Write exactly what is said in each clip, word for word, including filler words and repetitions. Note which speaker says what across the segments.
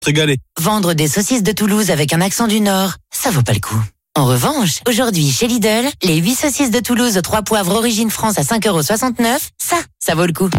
Speaker 1: Régalé.
Speaker 2: Vendre des saucisses de Toulouse avec un accent du Nord, ça vaut pas le coup. En revanche, aujourd'hui chez Lidl, les huit saucisses de Toulouse aux trois poivres origine France à cinq euros soixante-neuf, ça, ça vaut le coup.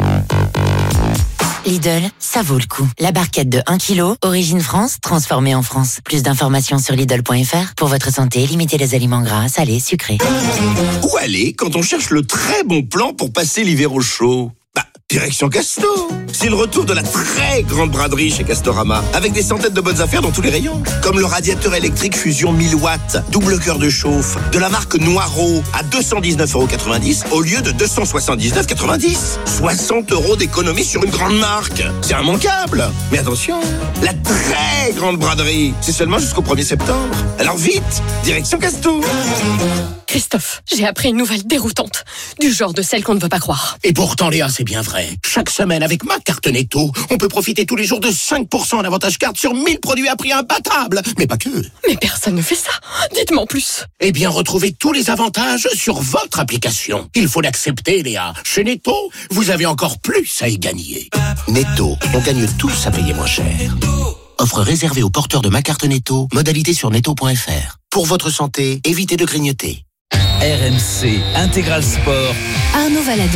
Speaker 2: Lidl, ça vaut le coup. La barquette de un kilo, origine France, transformée en France. Plus d'informations sur Lidl point F R. Pour votre santé, limitez les aliments gras, salés, sucrés.
Speaker 3: Où aller quand on cherche le très bon plan pour passer l'hiver au chaud ? Bah, direction Casto. C'est le retour de la très grande braderie chez Castorama, avec des centaines de bonnes affaires dans tous les rayons. Comme le radiateur électrique Fusion mille watts, double cœur de chauffe, de la marque Noireau, à deux cent dix-neuf euros quatre-vingt-dix au lieu de deux cent soixante-dix-neuf euros quatre-vingt-dix. soixante euros d'économie sur une grande marque. C'est immanquable. Mais attention, la très grande braderie, c'est seulement jusqu'au premier septembre. Alors vite, direction Casto.
Speaker 4: Christophe, j'ai appris une nouvelle déroutante, du genre de celle qu'on ne veut pas croire.
Speaker 5: Et pourtant, Léa, c'est bien vrai. Chaque semaine, avec ma carte Netto, on peut profiter tous les jours de cinq pour cent en avantage carte sur mille produits à prix imbattable. Mais pas que.
Speaker 4: Mais personne ne fait ça. Dites-moi en plus.
Speaker 5: Eh bien, retrouvez tous les avantages sur votre application. Il faut l'accepter, Léa. Chez Netto, vous avez encore plus à y gagner. Netto, on gagne tous à payer moins cher. Offre réservée aux porteurs de ma carte Netto. Modalité sur netto point F R. Pour votre santé, évitez de grignoter.
Speaker 6: R M C Intégral Sport.
Speaker 7: Arnaud Valadon.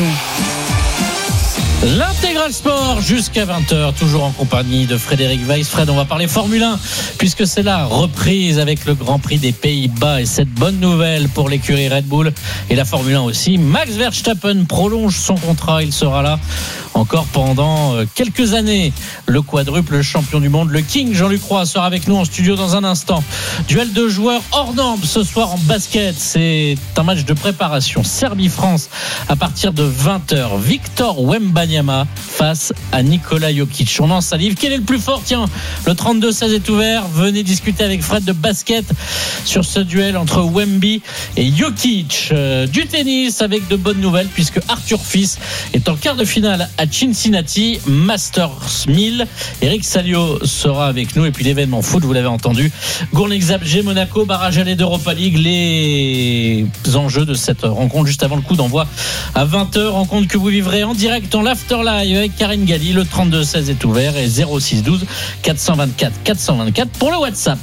Speaker 8: L'Intégral Sport jusqu'à vingt heures, toujours en compagnie de Frédéric Weiss. Fred, on va parler Formule un, puisque c'est la reprise avec le Grand Prix des Pays-Bas. Et cette bonne nouvelle pour l'écurie Red Bull et la Formule un aussi. Max Verstappen prolonge son contrat, il sera là encore pendant quelques années. Le quadruple champion du monde, le King Jean-Luc Roy sera avec nous en studio dans un instant. Duel de joueurs hors normes ce soir en basket. C'est un match de préparation. Serbie-France à partir de vingt heures. Victor Wembanyama face à Nikola Jokic. On en salive. Quel est le plus fort ? Tiens, le trente-deux seize est ouvert. Venez discuter avec Fred de basket sur ce duel entre Wemby et Jokic. Euh, du tennis avec de bonnes nouvelles puisque Arthur Fils est en quart de finale à Cincinnati Masters mille. Eric Salio sera avec nous et puis l'événement foot, vous l'avez entendu, Gournik Zabrze Monaco, barrage aller d'Europa League, les enjeux de cette rencontre juste avant le coup d'envoi à vingt heures, rencontre que vous vivrez en direct en l'after live avec Karine Galli. Le trente-deux seize est ouvert et zéro six douze quatre cent vingt-quatre quatre cent vingt-quatre pour le WhatsApp.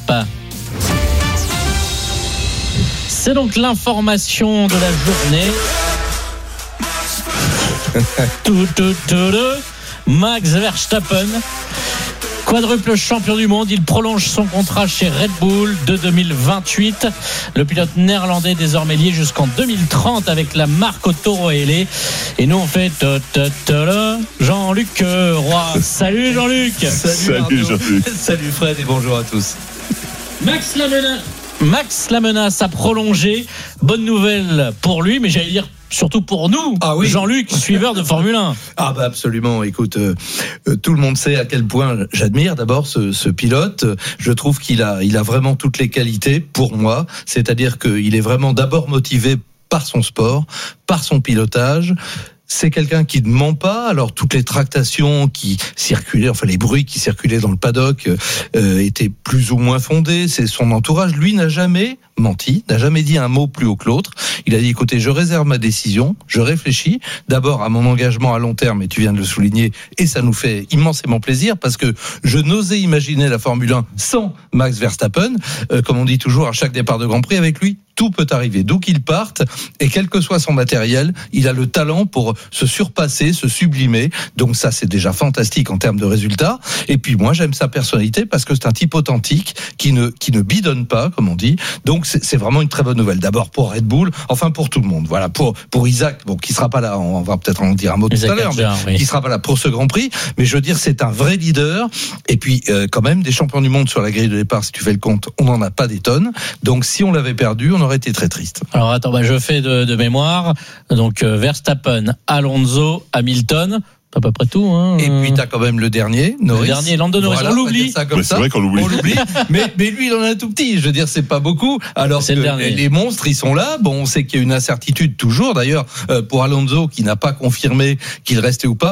Speaker 8: C'est donc l'information de la journée. tout, tout, tout, tout. Max Verstappen, quadruple champion du monde, il prolonge son contrat chez Red Bull de deux mille vingt-huit. Le pilote néerlandais désormais lié jusqu'en deux mille trente avec la marque Toro Ailé. Et nous on fait Jean-Luc Roy. Salut Jean-Luc.
Speaker 1: Salut, Salut Jean-Luc.
Speaker 6: Salut Fred et bonjour à tous.
Speaker 8: Max la menace, Max la menace a prolongé. Bonne nouvelle pour lui, mais j'allais dire surtout pour nous, ah oui. Jean-Luc, suiveur de Formule un.
Speaker 6: Ah bah absolument, écoute, euh, euh, tout le monde sait à quel point j'admire d'abord ce, ce pilote. Je trouve qu'il a, il a vraiment toutes les qualités pour moi, c'est-à-dire qu'il est vraiment d'abord motivé par son sport, par son pilotage. C'est quelqu'un qui ne ment pas. Alors toutes les tractations qui circulaient, enfin les bruits qui circulaient dans le paddock euh, étaient plus ou moins fondés. C'est son entourage. Lui n'a jamais menti, n'a jamais dit un mot plus haut que l'autre. Il a dit écoutez, je réserve ma décision, je réfléchis d'abord à mon engagement à long terme, et tu viens de le souligner, et ça nous fait immensément plaisir parce que je n'osais imaginer la Formule un sans Max Verstappen. Euh, comme on dit toujours à chaque départ de Grand Prix, avec lui tout peut arriver, d'où qu'il parte, et quel que soit son matériel, il a le talent pour se surpasser, se sublimer. Donc ça, c'est déjà fantastique en termes de résultats. Et puis moi, j'aime sa personnalité parce que c'est un type authentique qui ne qui ne bidonne pas, comme on dit. Donc c'est, c'est vraiment une très bonne nouvelle. D'abord pour Red Bull, enfin pour tout le monde. Voilà, pour pour Isaac, bon, qui sera pas là, on va peut-être en dire un mot tout Isaac à l'heure, mais oui. Qui sera pas là pour ce Grand Prix. Mais je veux dire, c'est un vrai leader. Et puis euh, quand même des champions du monde sur la grille de départ. Si tu fais le compte, on n'en a pas des tonnes. Donc si on l'avait perdu, on aurait été très triste.
Speaker 8: Alors attends, bah, je fais de, de mémoire. Donc euh, Verstappen, Alonso, Hamilton, à peu près tout. Hein.
Speaker 6: Et puis t'as quand même le dernier, Norris.
Speaker 8: Le dernier, Lando Norris. Voilà, on l'oublie.
Speaker 1: Ça comme mais ça. C'est vrai qu'on l'oublie.
Speaker 6: On l'oublie. mais, mais lui, il en a un tout petit. Je veux dire, c'est pas beaucoup. Alors c'est que les monstres, ils sont là. Bon, on sait qu'il y a une incertitude toujours. D'ailleurs, euh, pour Alonso, qui n'a pas confirmé qu'il restait ou pas.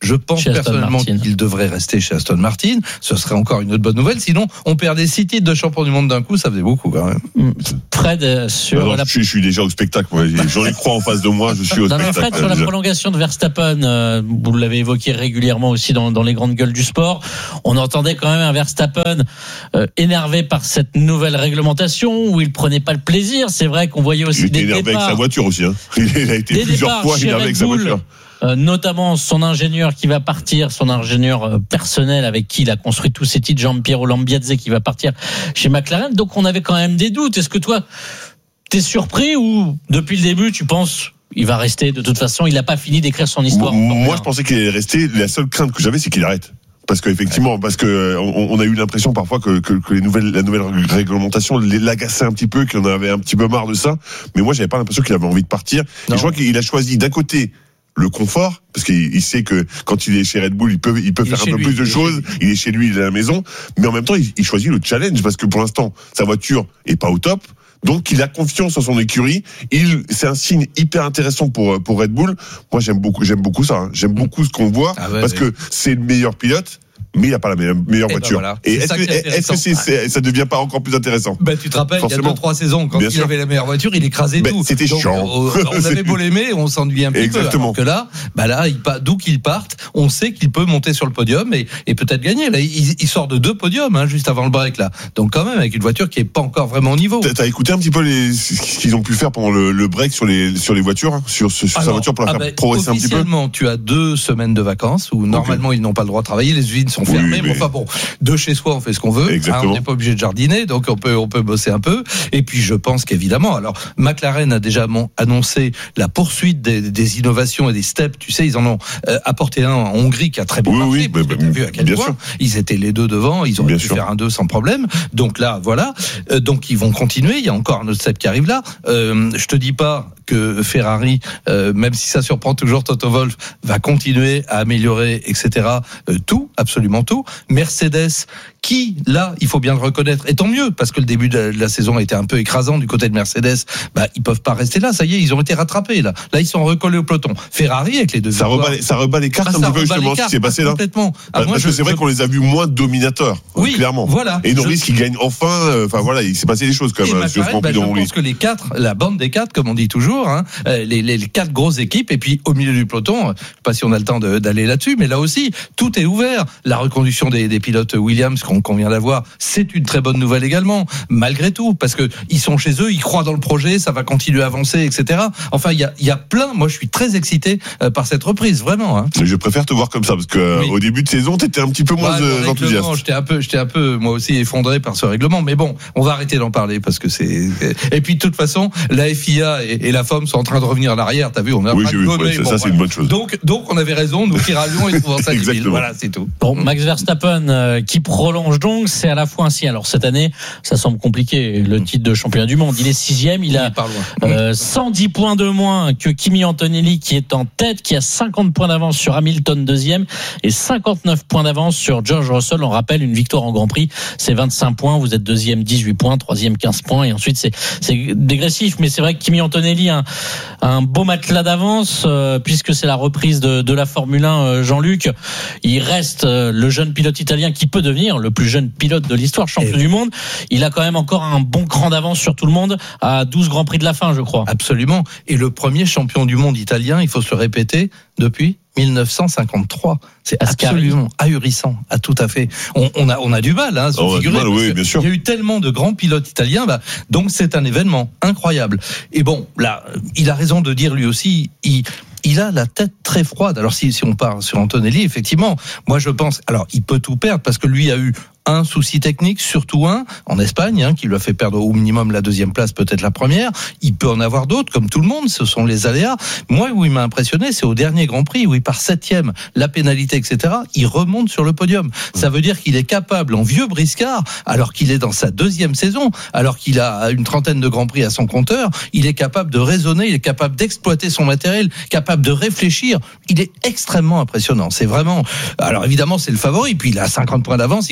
Speaker 6: Je pense
Speaker 8: chez Aston
Speaker 6: personnellement
Speaker 8: Martin.
Speaker 6: qu'il devrait rester chez Aston Martin. Ce serait encore une autre bonne nouvelle. Sinon, on perdait six titres de champion du monde d'un coup, ça faisait beaucoup quand même.
Speaker 8: Fred, euh, sur
Speaker 1: Alors,
Speaker 8: la...
Speaker 1: je, suis, je suis déjà au spectacle. Moi. J'en ai crois en face de moi. Je suis au
Speaker 8: Non, mais
Speaker 1: spectacle.
Speaker 8: Fred, sur la
Speaker 1: déjà.
Speaker 8: prolongation de Verstappen, euh, vous l'avez évoqué régulièrement aussi dans, dans les grandes gueules du sport. On entendait quand même un Verstappen euh, énervé par cette nouvelle réglementation où il prenait pas le plaisir. C'est vrai qu'on voyait aussi
Speaker 1: Il était
Speaker 8: des
Speaker 1: énervé
Speaker 8: départs.
Speaker 1: avec sa voiture aussi. Hein. Il a été
Speaker 8: Des
Speaker 1: plusieurs
Speaker 8: départs
Speaker 1: fois
Speaker 8: chez
Speaker 1: énervé
Speaker 8: Red
Speaker 1: avec sa
Speaker 8: Bull,
Speaker 1: voiture.
Speaker 8: euh, notamment son ingénieur qui va partir, son ingénieur euh, personnel avec qui il a construit tous ses titres, Jean-Piero Lambiadze, qui va partir chez McLaren. Donc on avait quand même des doutes. Est-ce que toi, t'es surpris ou depuis le début tu penses il va rester de toute façon, il n'a pas fini d'écrire son histoire?
Speaker 1: Moi, je pensais qu'il allait rester. La seule crainte que j'avais, c'est qu'il arrête. Parce qu'effectivement, parce que on, on a eu l'impression parfois que, que, que les nouvelles, la nouvelle réglementation l'agaçait un petit peu, qu'il en avait un petit peu marre de ça. Mais moi, j'avais pas l'impression qu'il avait envie de partir. Et je crois qu'il a choisi d'un côté le confort, parce qu'il il sait que quand il est chez Red Bull, il peut, il peut
Speaker 6: Il
Speaker 1: faire
Speaker 6: est
Speaker 1: un peu
Speaker 6: lui,
Speaker 1: plus de
Speaker 6: il est
Speaker 1: choses. Il est chez lui, il est à la maison. Mais en même temps, il, il choisit le challenge, parce que pour l'instant, sa voiture est pas au top. Donc, il a confiance en son écurie. Il, c'est un signe hyper intéressant pour, pour Red Bull. Moi, j'aime beaucoup, j'aime beaucoup ça. Hein. J'aime beaucoup ce qu'on voit,
Speaker 6: Ah ouais,
Speaker 1: parce
Speaker 6: ouais.
Speaker 1: que c'est le meilleur pilote. Mais il n'a pas la meilleure, meilleure
Speaker 6: Et ben
Speaker 1: voiture.
Speaker 6: voilà.
Speaker 1: Et
Speaker 6: C'est
Speaker 1: est-ce
Speaker 6: ça
Speaker 1: que,
Speaker 6: qui est
Speaker 1: est-ce que c'est, c'est, ça devient pas encore plus intéressant?
Speaker 6: Ben, tu te rappelles,
Speaker 1: Forcément.
Speaker 6: il y a deux trois saisons, quand
Speaker 1: Bien
Speaker 6: il
Speaker 1: sûr.
Speaker 6: avait la meilleure voiture, il écrasait
Speaker 1: Ben,
Speaker 6: tout.
Speaker 1: c'était
Speaker 6: Donc,
Speaker 1: chiant.
Speaker 6: On, on avait beau l'aimer, on s'ennuyait un petit
Speaker 1: Exactement.
Speaker 6: peu. Alors que là, ben là, il, d'où qu'il parte, on sait qu'il peut monter sur le podium et, et peut-être gagner. Là, il, il sort de deux podiums, hein, juste avant le break, là. Donc, quand même, avec une voiture qui est pas encore vraiment au niveau.
Speaker 1: T'as, t'as écouté un petit peu les, ce qu'ils ont pu faire pendant le, le break sur les, sur les voitures, hein, sur, sur sa
Speaker 6: Alors,
Speaker 1: voiture pour la
Speaker 6: ah
Speaker 1: faire
Speaker 6: ben,
Speaker 1: progresser un petit peu?
Speaker 6: officiellement, tu as deux semaines de vacances où normalement ils n'ont pas le droit de travailler, les usines sont
Speaker 1: Oui,
Speaker 6: fermées.
Speaker 1: mais-
Speaker 6: Mais enfin bon, de chez soi on fait ce qu'on veut.
Speaker 1: Exactement.
Speaker 6: Hein, on n'est pas obligé de jardiner, donc on peut on peut bosser un peu. Et puis je pense qu'évidemment, alors McLaren a déjà mon- annoncé la poursuite des, des innovations et des steps. Tu sais, ils en ont euh, apporté un en Hongrie qui a très bien
Speaker 1: Oui,
Speaker 6: marché.
Speaker 1: oui,
Speaker 6: parce
Speaker 1: bah,
Speaker 6: que t'as vu à quel
Speaker 1: bien
Speaker 6: point
Speaker 1: sûr.
Speaker 6: ils étaient les deux devant, ils ont
Speaker 1: Bien
Speaker 6: pu
Speaker 1: sûr.
Speaker 6: faire un deux sans problème. Donc là, voilà. Euh, donc ils vont continuer. Il y a encore un autre step qui arrive là. Euh, je te dis pas que Ferrari, euh, même si ça surprend toujours Toto Wolff, va continuer à améliorer, et cetera. Euh, tout, absolument tout. Mercedes, qui, là, il faut bien le reconnaître, et tant mieux, parce que le début de la, de la saison a été un peu écrasant du côté de Mercedes, bah, ils peuvent pas rester là, ça y est, ils ont été rattrapés, là. Là, ils sont recollés au peloton. Ferrari, avec les deux
Speaker 1: Ça
Speaker 6: victoires-
Speaker 1: rebat, les, ça rebat les cartes
Speaker 6: Ah,
Speaker 1: un
Speaker 6: ça
Speaker 1: petit peu
Speaker 6: rebat
Speaker 1: justement
Speaker 6: les
Speaker 1: ce qui
Speaker 6: cartes,
Speaker 1: s'est passé là.
Speaker 6: complètement. Ah,
Speaker 1: Parce
Speaker 6: moi,
Speaker 1: que
Speaker 6: je-
Speaker 1: c'est vrai
Speaker 6: je-
Speaker 1: qu'on les a vus moins dominateurs,
Speaker 6: Oui,
Speaker 1: clairement.
Speaker 6: voilà.
Speaker 1: Et Norris
Speaker 6: Je-
Speaker 1: qui gagne enfin, euh, enfin voilà, il s'est passé des choses quand
Speaker 6: Et
Speaker 1: même sur ce
Speaker 6: McLaren,
Speaker 1: Grand
Speaker 6: bah,
Speaker 1: Prix
Speaker 6: je
Speaker 1: de Hongrie.
Speaker 6: pense que les quatre, la bande des quatre, comme on dit toujours, hein, euh, les, les, les quatre grosses équipes, et puis au milieu du peloton, euh, je sais pas si on a le temps de, d'aller là-dessus, mais là aussi, tout est ouvert. La reconduction des, des pilotes Williams qu'on, qu'on vient d'avoir, c'est une très bonne nouvelle également, malgré tout, parce que ils sont chez eux, ils croient dans le projet, ça va continuer à avancer, et cetera. Enfin, il y a, il y a plein. Moi, je suis très excité euh, par cette reprise, vraiment. Hein.
Speaker 1: Mais je préfère te voir comme ça parce que euh,
Speaker 6: Oui.
Speaker 1: au début de saison, t'étais un petit peu moins
Speaker 6: Bah, le
Speaker 1: euh,
Speaker 6: règlement,
Speaker 1: enthousiaste.
Speaker 6: J'étais un peu, j'étais un peu, moi aussi effondré par ce règlement. Mais bon, on va arrêter d'en parler parce que c'est. Et puis de toute façon, la F I A et, et la F O M sont en train de revenir à l'arrière. T'as vu, on a
Speaker 1: Oui,
Speaker 6: pas
Speaker 1: j'ai
Speaker 6: de
Speaker 1: vu,
Speaker 6: gommé.
Speaker 1: ouais, ça,
Speaker 6: Bon,
Speaker 1: ça, c'est
Speaker 6: voilà.
Speaker 1: une bonne chose.
Speaker 6: Donc, donc on avait raison, nous qui râlions et trouvant ça débile.
Speaker 1: Exactement.
Speaker 6: Voilà, c'est tout.
Speaker 8: Bon, Max Verstappen euh, qui prolonge donc, c'est à la fois ainsi. Alors cette année, ça semble compliqué, le titre de champion du monde. Il est sixième, il a
Speaker 6: Il part loin.
Speaker 8: euh, cent dix points de moins que Kimi Antonelli qui est en tête, qui a cinquante points d'avance sur Hamilton deuxième et cinquante-neuf points d'avance sur George Russell. On rappelle, une victoire en Grand Prix, c'est vingt-cinq points. Vous êtes deuxième, dix-huit points, troisième, quinze points. Et ensuite, c'est, c'est dégressif. Mais c'est vrai que Kimi Antonelli a un, un beau matelas d'avance euh, puisque c'est la reprise de, de la Formule un, euh, Jean-Luc. Il reste euh, le jeune pilote italien qui peut devenir le plus jeune pilote de l'histoire, champion
Speaker 6: Et
Speaker 8: du monde. Il a quand même encore un bon cran d'avance sur tout le monde à douze Grands Prix de la fin, je crois.
Speaker 6: Absolument. Et le premier champion du monde italien, il faut se le répéter, depuis mille neuf cent cinquante-trois. C'est
Speaker 8: Ascari.
Speaker 6: absolument ahurissant. Ah, tout à fait. On, on a, on a du mal, hein, à se
Speaker 1: On a du
Speaker 6: figurer,
Speaker 1: mal,
Speaker 6: parce
Speaker 1: oui,
Speaker 6: que
Speaker 1: bien sûr.
Speaker 6: Il y a eu tellement de grands pilotes italiens, bah, donc c'est un événement incroyable. Et bon, là, il a raison de dire lui aussi, il, il a la tête très froide. Alors si, si on part sur Antonelli, effectivement, moi je pense, alors il peut tout perdre parce que lui a eu un souci technique, surtout un en Espagne, hein, qui lui a fait perdre au minimum la deuxième place, peut-être la première. Il peut en avoir d'autres, comme tout le monde, ce sont les aléas. Moi, où il m'a impressionné, c'est au dernier Grand Prix, où il part septième, la pénalité, et cetera. Il remonte sur le podium. Ça veut dire qu'il est capable, en vieux briscard, alors qu'il est dans sa deuxième saison, alors qu'il a une trentaine de Grands Prix à son compteur, il est capable de raisonner, il est capable d'exploiter son matériel, capable de réfléchir. Il est extrêmement impressionnant. C'est vraiment, alors évidemment, c'est le favori, puis il a cinquante points d'avance, il vaut mieux les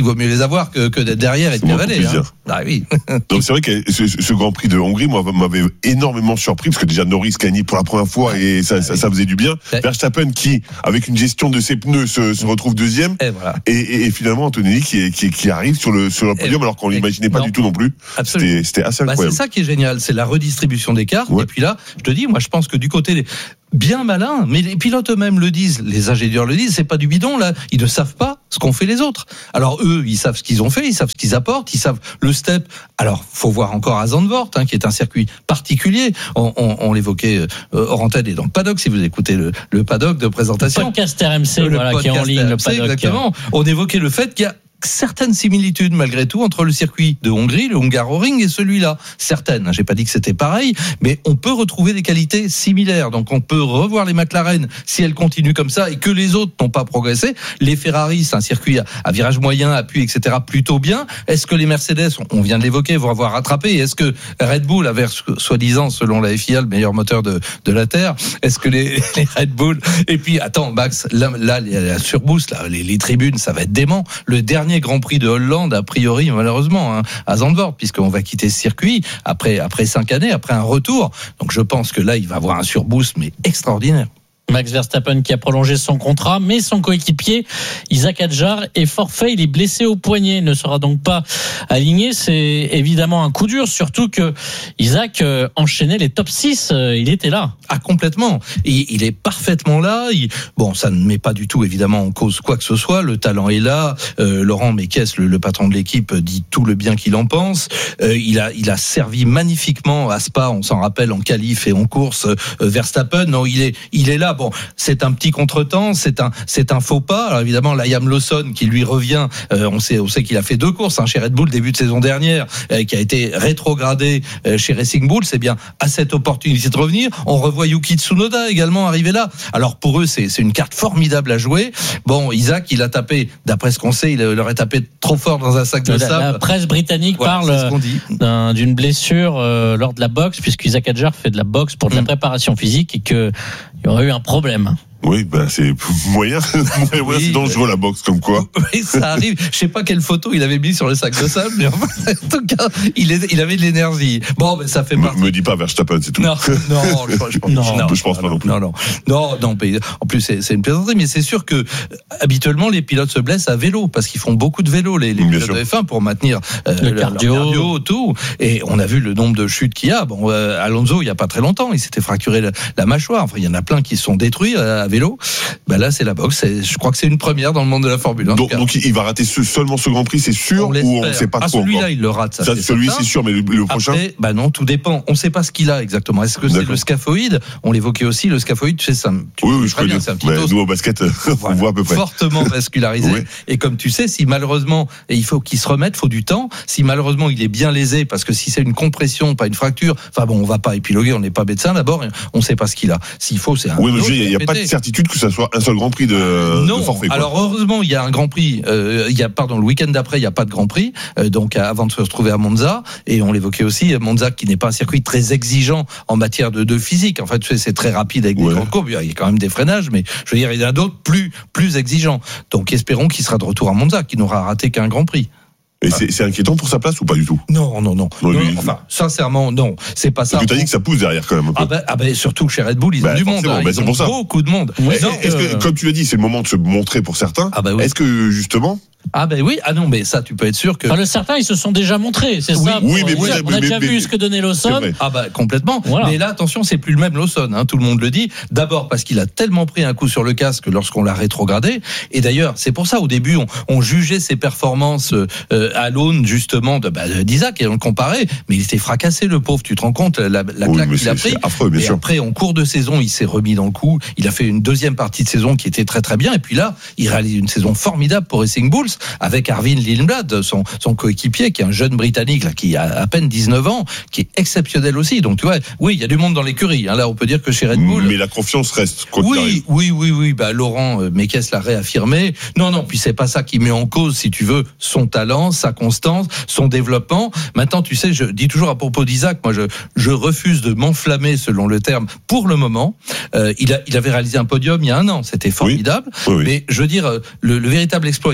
Speaker 6: avoir que, que d'être derrière et de cavaler. Hein. Ah oui.
Speaker 1: Donc c'est vrai que ce, ce Grand Prix de Hongrie, moi, m'avait énormément surpris parce que déjà Norris gagnait pour la première fois et ça, ça, ça faisait du bien. Verstappen qui, avec une gestion de ses pneus, se, se retrouve deuxième. Et, voilà. et, et, et finalement Antonelli qui, qui, qui arrive sur le, sur le podium et alors qu'on l'imaginait pas non. du tout non plus. C'était, c'était assez incroyable.
Speaker 6: Bah, c'est ça qui est génial, c'est la redistribution des cartes. Ouais. Et puis là, je te dis, moi je pense que du côté des bien malin, mais les pilotes eux-mêmes le disent, les ingénieurs le disent, c'est pas du bidon là, ils ne savent pas ce qu'ont fait les autres. Alors eux, ils savent ce qu'ils ont fait, ils savent ce qu'ils apportent, ils savent le step. Alors faut voir encore à Zandvoort, hein, qui est un circuit particulier. On, on, on l'évoquait euh, hors antenne et dans le paddock, si vous écoutez le, le paddock de présentation.
Speaker 8: Le podcast R M C, le voilà, podcast qui est en ligne, R M C, le paddock.
Speaker 6: Exactement. On évoquait le fait qu'il y a certaines similitudes malgré tout entre le circuit de Hongrie, le Hungaroring et celui-là. Certaines, j'ai pas dit que c'était pareil, mais on peut retrouver des qualités similaires. Donc on peut revoir les McLaren si elles continuent comme ça et que les autres n'ont pas progressé. Les Ferrari, c'est un circuit à, à virage moyen, appui, et cetera plutôt bien. Est-ce que les Mercedes, on vient de l'évoquer, vont avoir rattrapé? Et est-ce que Red Bull, avec soi-disant, selon la F I A, le meilleur moteur de, de la Terre, est-ce que les, les Red Bull... Et puis, attends, Max, là, là la surboost, là, les, les tribunes, ça va être dément. Le dernier Grand Prix de Hollande, a priori, malheureusement, hein, à Zandvoort, puisqu'on va quitter ce circuit après, après cinq années, après un retour. Donc je pense que là, il va avoir un surboost, mais extraordinaire.
Speaker 8: Max Verstappen qui a prolongé son contrat, mais son coéquipier Isaac Hadjar est forfait, il est blessé au poignet, il ne sera donc pas aligné. C'est évidemment un coup dur, surtout que Isaac enchaînait les top six, il était là.
Speaker 6: Ah, complètement, il, il est parfaitement là. Il, bon, ça ne met pas du tout évidemment en cause quoi que ce soit, le talent est là. euh, Laurent Mekies, le, le patron de l'équipe, dit tout le bien qu'il en pense. euh, il, a, il a servi magnifiquement à Spa, on s'en rappelle, en qualif et en course. euh, Verstappen, non, il est, il est là. Bon, c'est un petit contretemps, c'est un, c'est un faux pas. Alors évidemment, Liam Lawson qui lui revient, euh, on sait, on sait qu'il a fait deux courses hein, chez Red Bull début de saison dernière, euh, qui a été rétrogradé euh, chez Racing Bull. C'est bien à cette opportunité de revenir. On revoit Yuki Tsunoda également arriver là. Alors pour eux, c'est, c'est une carte formidable à jouer. Bon, Isaac, il a tapé, d'après ce qu'on sait, il leur a tapé trop fort dans un sac de
Speaker 8: la,
Speaker 6: sable.
Speaker 8: La presse britannique voilà, parle d'un, d'une blessure euh, lors de la boxe, puisqu'Isaac Hadjar fait de la boxe pour de la mmh. préparation physique et qu'il y aurait eu un problème.
Speaker 1: Oui, ben c'est moyen, moyen oui, c'est dangereux la boxe comme quoi.
Speaker 6: Oui, ça arrive. Je sais pas quelle photo il avait mis sur le sac de sable, mais enfin, en tout cas, il, est, il avait de l'énergie. Bon, ben ça fait partie.
Speaker 1: Me, me dis pas Verstappen, c'est tout.
Speaker 6: Non, non, je, je pense,
Speaker 1: non, non, je pense pas non plus.
Speaker 6: Non, non, non, non. En plus, c'est, c'est une plaisanterie, mais c'est sûr que habituellement les pilotes se blessent à vélo parce qu'ils font beaucoup de vélo, les, les pilotes de F un pour maintenir euh,
Speaker 8: le cardio.
Speaker 6: leur cardio, tout. Et on a vu le nombre de chutes qu'il y a. Bon, euh, Alonso, il y a pas très longtemps, il s'était fracturé la, la mâchoire. Enfin, il y en a plein qui se sont détruits à, à vélo. Ben là, c'est la boxe. C'est, je crois que c'est une première dans le monde de la Formule un.
Speaker 1: Donc, donc il va rater ce, seulement ce Grand Prix, c'est sûr, on ou on ne sait pas
Speaker 6: ah,
Speaker 1: trop
Speaker 6: celui-là,
Speaker 1: encore.
Speaker 6: Il le rate. Ça,
Speaker 1: ça, c'est celui, certain. C'est sûr, mais le, le prochain.
Speaker 6: Après, bah non, tout dépend. On ne sait pas ce qu'il a exactement. Est-ce que D'accord. c'est le scaphoïde? On l'évoquait aussi, le scaphoïde. Tu sais, ça. Tu
Speaker 1: oui, oui, je connais.
Speaker 6: Bien, c'est un petit
Speaker 1: ouais, nous au basket, on voilà, voit à peu près.
Speaker 6: Fortement vascularisé. Oui. Et comme tu sais, si malheureusement, et il faut qu'il se remette, faut du temps. Si malheureusement il est bien lésé, parce que si c'est une compression, pas une fracture. Enfin bon, on va pas épiloguer. On n'est pas médecin d'abord. On ne sait pas ce qu'il a. S'il faut, c'est un.
Speaker 1: Oui, mais il n'y a, a pas de certitude que ça soit un seul Grand Prix de.
Speaker 6: Non,
Speaker 1: de forfait,
Speaker 6: alors heureusement il y a un Grand Prix, euh, il y a pardon le week-end d'après il n'y a pas de Grand Prix, euh, donc avant de se retrouver à Monza, et on l'évoquait aussi, Monza qui n'est pas un circuit très exigeant en matière de, de physique, en fait tu sais, c'est très rapide avec ouais. des grandes courbes, il y a quand même des freinages, mais je veux dire il y en a d'autres plus, plus exigeants, donc espérons qu'il sera de retour à Monza, qu'il n'aura raté qu'un Grand Prix.
Speaker 1: Et c'est, c'est inquiétant pour sa place ou pas du tout?
Speaker 6: Non, non, non. non, non lui, enfin, sincèrement, non. C'est pas ça.
Speaker 1: Tu t'as dit que ça pousse derrière quand même un peu.
Speaker 6: Ah ben, ah ben surtout chez Red Bull, ils bah, ont du monde. Hein,
Speaker 1: bah,
Speaker 6: ils
Speaker 1: c'est
Speaker 6: ont
Speaker 1: pour ça.
Speaker 6: beaucoup de monde.
Speaker 1: Ouais, non, est-ce euh... que, comme tu l'as dit, c'est le moment de se montrer pour certains. Ah bah oui. Est-ce que justement?
Speaker 6: Ah ben oui, ah non, mais ça, tu peux être sûr que.
Speaker 8: Enfin, le certains, ils se sont déjà montrés, c'est
Speaker 1: oui,
Speaker 8: ça.
Speaker 1: Oui, mais
Speaker 8: on,
Speaker 1: oui,
Speaker 8: a, on a
Speaker 1: mais,
Speaker 8: déjà
Speaker 1: mais,
Speaker 8: vu
Speaker 1: mais,
Speaker 8: ce que donnait Lawson.
Speaker 6: Ah bah complètement. Voilà. Mais là, attention, c'est plus le même Lawson. Hein, tout le monde le dit. D'abord parce qu'il a tellement pris un coup sur le casque lorsqu'on l'a rétrogradé. Et d'ailleurs, c'est pour ça au début, on, on jugeait ses performances euh, à l'aune justement de bah, d'Isaac et on le comparait. Mais il était fracassé, le pauvre. Tu te rends compte la, la oui, claque qu'il a pris.
Speaker 1: Affreux, bien
Speaker 6: et
Speaker 1: sûr.
Speaker 6: Après, en cours de saison, il s'est remis dans le coup. Il a fait une deuxième partie de saison qui était très très bien. Et puis là, il réalise une saison formidable pour Racing Bulls avec Arvin Lindblad, son, son coéquipier, qui est un jeune Britannique là, qui a à peine dix-neuf ans, qui est exceptionnel aussi. Donc tu vois, oui, il y a du monde dans l'écurie. Hein. Là, on peut dire que chez Red Bull.
Speaker 1: Mais la confiance reste. Quoi
Speaker 6: oui,
Speaker 1: qu'il arrive.
Speaker 6: oui, oui, oui. Bah Laurent euh, Mekies l'a réaffirmé. Non, non. Puis c'est pas ça qui met en cause, si tu veux, son talent, sa constance, son développement. Maintenant, tu sais, je dis toujours à propos d'Isaac, moi, je je refuse de m'enflammer, selon le terme, pour le moment. Euh, il a il avait réalisé un podium il y a un an. C'était formidable.
Speaker 1: Oui, oui, oui.
Speaker 6: Mais je veux dire, le, le véritable exploit, il va venir.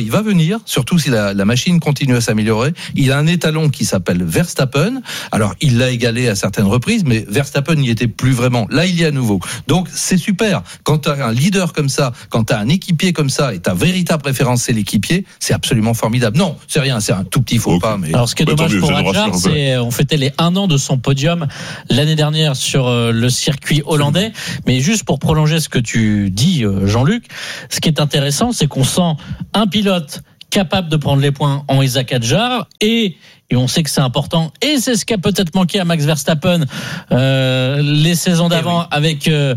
Speaker 6: pire, surtout si la, la machine continue à s'améliorer. Il a un étalon qui s'appelle Verstappen. Alors, il l'a égalé à certaines reprises, mais Verstappen n'y était plus vraiment. Là, il y est à nouveau. Donc, c'est super. Quand tu as un leader comme ça, quand tu as un équipier comme ça, et ta véritable préférence, c'est l'équipier, c'est absolument formidable. Non, c'est rien, c'est un tout petit faux okay. pas. Mais...
Speaker 8: Alors, ce qui est
Speaker 1: bah,
Speaker 8: dommage
Speaker 1: mieux,
Speaker 8: pour Hadjar, c'est on fêtait les un an de son podium l'année dernière sur le circuit hollandais. Mais juste pour prolonger ce que tu dis, Jean-Luc, ce qui est intéressant, c'est qu'on sent un pilote capable de prendre les points en Isaac Hadjar et Et on sait que c'est important. Et c'est ce qui a peut-être manqué à Max Verstappen euh, les saisons d'avant, oui. avec euh,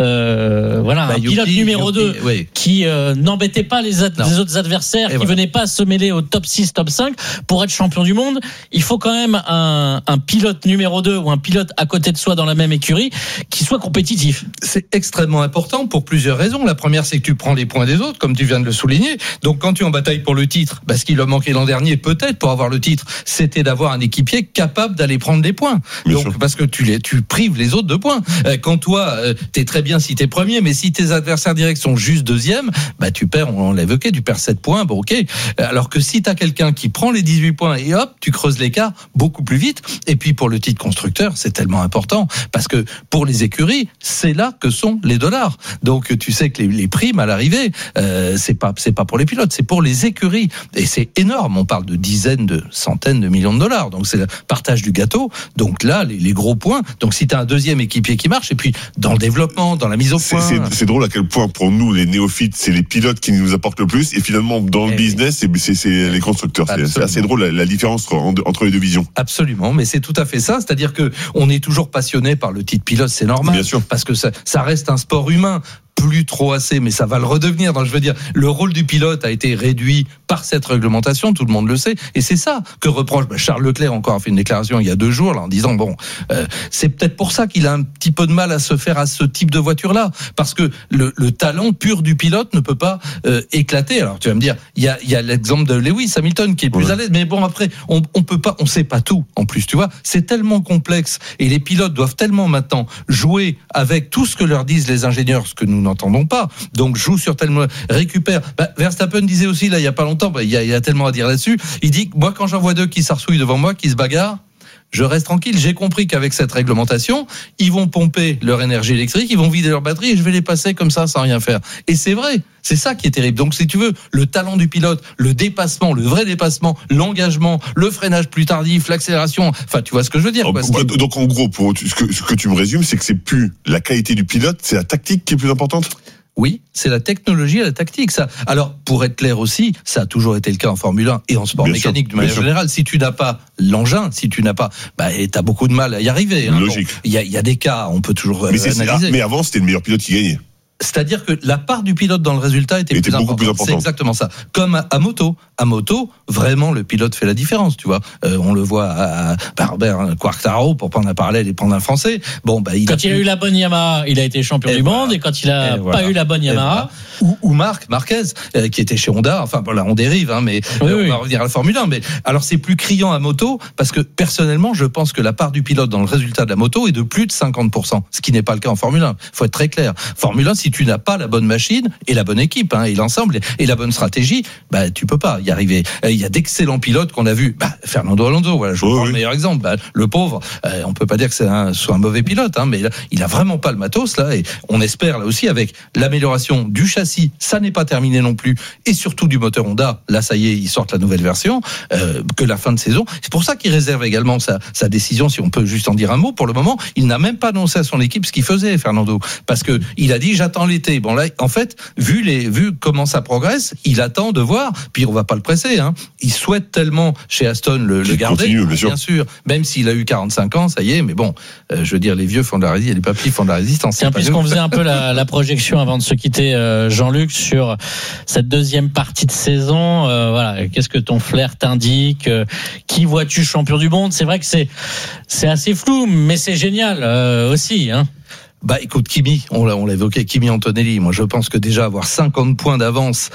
Speaker 8: euh, voilà bah, un Yuki, pilote numéro deux oui. qui euh, n'embêtait pas les, ad- les autres adversaires, et qui voilà. venait pas se mêler au top six, top cinq. Pour être champion du monde, il faut quand même un, un pilote numéro deux ou un pilote à côté de soi dans la même écurie qui soit compétitif.
Speaker 6: C'est extrêmement important pour plusieurs raisons. La première, c'est que tu prends les points des autres, comme tu viens de le souligner. Donc quand tu es en bataille pour le titre, parce qu'il a manqué l'an dernier, peut-être pour avoir le titre, c'était d'avoir un équipier capable d'aller prendre des points. Bien Donc sûr. Parce que tu les, tu prives les autres de points. Quand toi, t'es très bien si t'es premier, mais si tes adversaires directs sont juste deuxième, bah tu perds. On l'a évoqué, tu perds sept points. Bon, ok. Alors que si t'as quelqu'un qui prend les dix-huit points et hop, tu creuses l'écart beaucoup plus vite. Et puis pour le titre constructeur, c'est tellement important parce que pour les écuries, c'est là que sont les dollars. Donc tu sais que les, les primes à l'arrivée, euh, c'est pas c'est pas pour les pilotes, c'est pour les écuries. Et c'est énorme. On parle de dizaines, de centaines de millions de dollars. Donc c'est le partage du gâteau. Donc là, les, les gros points. Donc si tu as un deuxième équipier qui marche, et puis dans le développement, dans la mise au point.
Speaker 1: C'est, c'est, c'est drôle à quel point pour nous, les néophytes, c'est les pilotes qui nous apportent le plus. Et finalement, dans le et business, c'est, c'est, c'est les constructeurs. C'est, c'est assez drôle la, la différence entre, entre les deux visions.
Speaker 6: Absolument, mais c'est tout à fait ça. C'est-à-dire que on est toujours passionné par le titre pilote, c'est normal.
Speaker 1: Bien sûr.
Speaker 6: Parce que ça, ça reste un sport humain. Plus trop assez, mais ça va le redevenir. Donc, je veux dire, le rôle du pilote a été réduit par cette réglementation, tout le monde le sait, et c'est ça que reproche bah, Charles Leclerc. Encore a fait une déclaration il y a deux jours là, en disant bon, euh, c'est peut-être pour ça qu'il a un petit peu de mal à se faire à ce type de voiture-là, parce que le, le talent pur du pilote ne peut pas euh, éclater. Alors tu vas me dire, il y a, il y a l'exemple de Lewis Hamilton qui est plus ouais. à l'aise, mais bon après, on, on peut pas, on sait pas tout. En plus, tu vois, c'est tellement complexe et les pilotes doivent tellement maintenant jouer avec tout ce que leur disent les ingénieurs, ce que nous n'entendons pas. Donc joue sur tellement récupère. Bah, Verstappen disait aussi là il y a pas longtemps, bah, il y a, il y a tellement à dire là-dessus. Il dit que moi quand j'en vois deux qui s'arsouillent devant moi, qui se bagarrent, je reste tranquille. J'ai compris qu'avec cette réglementation, ils vont pomper leur énergie électrique, ils vont vider leur batterie et je vais les passer comme ça sans rien faire. Et c'est vrai. C'est ça qui est terrible. Donc, si tu veux, le talent du pilote, le dépassement, le vrai dépassement, l'engagement, le freinage plus tardif, l'accélération. Enfin, tu vois ce que je veux dire.
Speaker 1: Donc,
Speaker 6: quoi,
Speaker 1: que... donc en gros, pour ce que, ce que tu me résumes, c'est que c'est plus la qualité du pilote, c'est la tactique qui est plus importante.
Speaker 6: Oui, c'est la technologie et la tactique, ça. Alors, pour être clair aussi, ça a toujours été le cas en Formule un et en sport bien mécanique sûr, de manière générale. Si tu n'as pas l'engin, si tu n'as pas, bah, t'as beaucoup de mal à y arriver. Hein.
Speaker 1: Logique.
Speaker 6: Il bon, y, y a des cas, on peut toujours
Speaker 1: mais
Speaker 6: euh, analyser.
Speaker 1: C'est, mais avant, c'était le meilleur pilote qui gagnait.
Speaker 6: C'est-à-dire que la part du pilote dans le résultat était,
Speaker 1: était
Speaker 6: plus,
Speaker 1: beaucoup
Speaker 6: importante.
Speaker 1: plus importante.
Speaker 6: C'est exactement ça. Comme à, à moto. À moto, vraiment, le pilote fait la différence, tu vois. Euh, on le voit à, à Robert Quartararo, pour prendre un parallèle et prendre un français. Bon, bah, il
Speaker 8: quand
Speaker 6: a
Speaker 8: il a eu la bonne Yamaha, il a été champion et du voilà. monde, et quand il a et pas voilà. eu la bonne Yamaha.
Speaker 6: Voilà. Ou, ou Marc Marquez, euh, qui était chez Honda. Enfin, voilà, on dérive, hein, mais
Speaker 8: oui,
Speaker 6: euh, on
Speaker 8: oui.
Speaker 6: va revenir à la Formule un. Mais alors, c'est plus criant à moto, parce que personnellement, je pense que la part du pilote dans le résultat de la moto est de plus de cinquante pour cent, ce qui n'est pas le cas en Formule un. Faut être très clair. Formule un, si tu n'as pas la bonne machine et la bonne équipe, hein, et l'ensemble et la bonne stratégie, bah tu peux pas y arriver. Il y a d'excellents pilotes qu'on a vus. Bah, Fernando Alonso, voilà, je oh, prends oui. le meilleur exemple. Bah, le pauvre, euh, on peut pas dire que c'est un, soit un mauvais pilote, hein, mais là, il a vraiment pas le matos là. Et on espère là aussi avec l'amélioration du châssis, ça n'est pas terminé non plus, et surtout du moteur Honda. Là, ça y est, ils sortent la nouvelle version euh, que la fin de saison. C'est pour ça qu'il réserve également sa, sa décision. Si on peut juste en dire un mot, pour le moment, il n'a même pas annoncé à son équipe ce qu'il faisait, Fernando, parce que il a dit j'attends l'été. Bon là, en fait, vu les, vu comment ça progresse, il attend de voir. Puis on va pas le presser. Hein. Il souhaite tellement chez Aston le, le garder,
Speaker 1: continue, bien,
Speaker 6: bien sûr. Même s'il a eu quarante-cinq ans, ça y est. Mais bon, euh, je veux dire, les vieux font de la résistance, les papis font de la résistance.
Speaker 8: Tiens, puisqu'on faisait un peu la, la projection avant de se quitter, euh, Jean-Luc, sur cette deuxième partie de saison. Euh, voilà, qu'est-ce que ton flair t'indique? euh, Qui vois-tu champion du monde? C'est vrai que c'est c'est assez flou, mais c'est génial euh, aussi, hein.
Speaker 6: Bah écoute, Kimi, on l'a, on l'a évoqué, Kimi Antonelli. Moi, je pense que déjà avoir cinquante points d'avance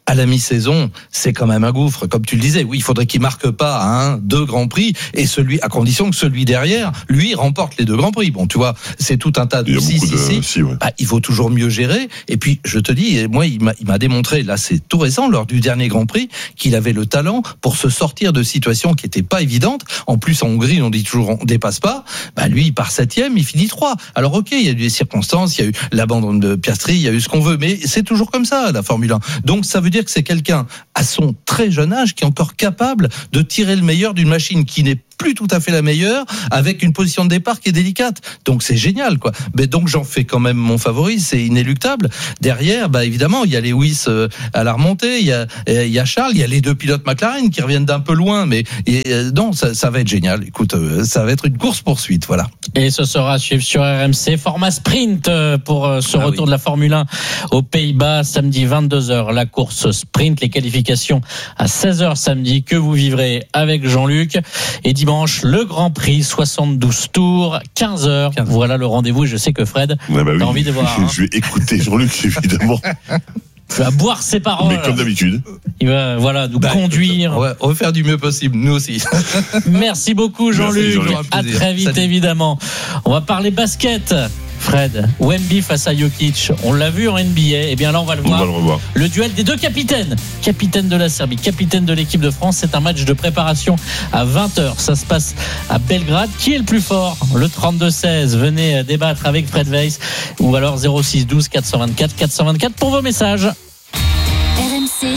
Speaker 6: à la mi-saison, c'est quand même un gouffre, comme tu le disais. Oui, il faudrait qu'il marque pas un, deux grands prix, et celui, à condition que celui derrière, lui, remporte les deux grands prix. Bon, tu vois, c'est tout un tas de si, si, si. si ouais. Bah, il faut toujours mieux gérer. Et puis, je te dis, moi, il m'a, il m'a démontré, là, c'est tout récent, lors du dernier Grand Prix, qu'il avait le talent pour se sortir de situations qui étaient pas évidentes. En plus, en Hongrie, on dit toujours, on dépasse pas. Bah, lui, il part septième, il finit trois. Alors, ok, il y a eu des circonstances, il y a eu l'abandon de Piastri, il y a eu ce qu'on veut, mais c'est toujours comme ça, la Formule un. Donc, ça veut dire que c'est quelqu'un à son très jeune âge qui est encore capable de tirer le meilleur d'une machine qui n'est plus tout à fait la meilleure, avec une position de départ qui est délicate. Donc c'est génial, quoi. Mais donc j'en fais quand même mon favori, c'est inéluctable. Derrière, bah évidemment, il y a Lewis euh, à la remontée, il y a il y a Charles, il y a les deux pilotes McLaren qui reviennent d'un peu loin, mais et, euh, non, ça, ça va être génial. Écoute, euh, ça va être une course poursuite, voilà. Et ce sera à suivre sur R M C, format sprint pour euh, ce ah retour oui. de la Formule un aux Pays-Bas, samedi vingt-deux heures, la course sprint, les qualifications à seize heures samedi que vous vivrez avec Jean-Luc, et dimanche, le Grand Prix, soixante-douze tours, quinze heures. Voilà le rendez-vous. Je sais que Fred, ah bah oui. t'as envie de voir. Hein.
Speaker 1: Je vais écouter Jean-Luc, évidemment.
Speaker 8: Tu vas boire ses paroles.
Speaker 1: Mais comme d'habitude.
Speaker 8: Il va, voilà, nous bah, conduire.
Speaker 6: Ouais, on va faire du mieux possible, nous aussi.
Speaker 8: Merci beaucoup, Jean-Luc.
Speaker 1: Merci, Jean-Luc.
Speaker 8: À très vite, Salut. Évidemment. On va parler basket. Fred, Wemby face à Jokic, on l'a vu en N B A, et bien là on va le voir.
Speaker 1: On va le revoir.
Speaker 8: Le duel des deux capitaines, capitaine de la Serbie, capitaine de l'équipe de France. C'est un match de préparation à vingt heures. Ça se passe à Belgrade. Qui est le plus fort? Le trente-deux seize. Venez débattre avec Fred Weiss, ou alors zéro six douze quatre cent vingt-quatre quatre cent vingt-quatre pour vos messages.
Speaker 7: R M C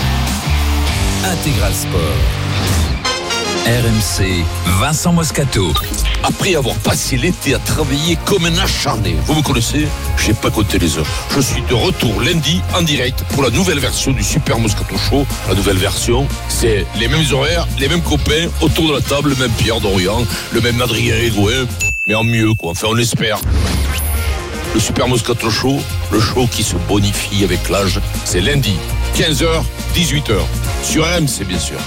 Speaker 9: Intégral Sport. R M C, Vincent Moscato.
Speaker 5: Après avoir passé l'été à travailler comme un acharné, vous me connaissez, j'ai pas compté les heures. Je suis de retour lundi en direct pour la nouvelle version du Super Moscato Show. La nouvelle version, c'est les mêmes horaires, les mêmes copains autour de la table, le même Pierre Dorian, le même Adrien Edouin, mais en mieux quoi, enfin on espère. Le Super Moscato Show, le show qui se bonifie avec l'âge, c'est lundi, quinze heures, dix-huit heures, sur R M C bien sûr.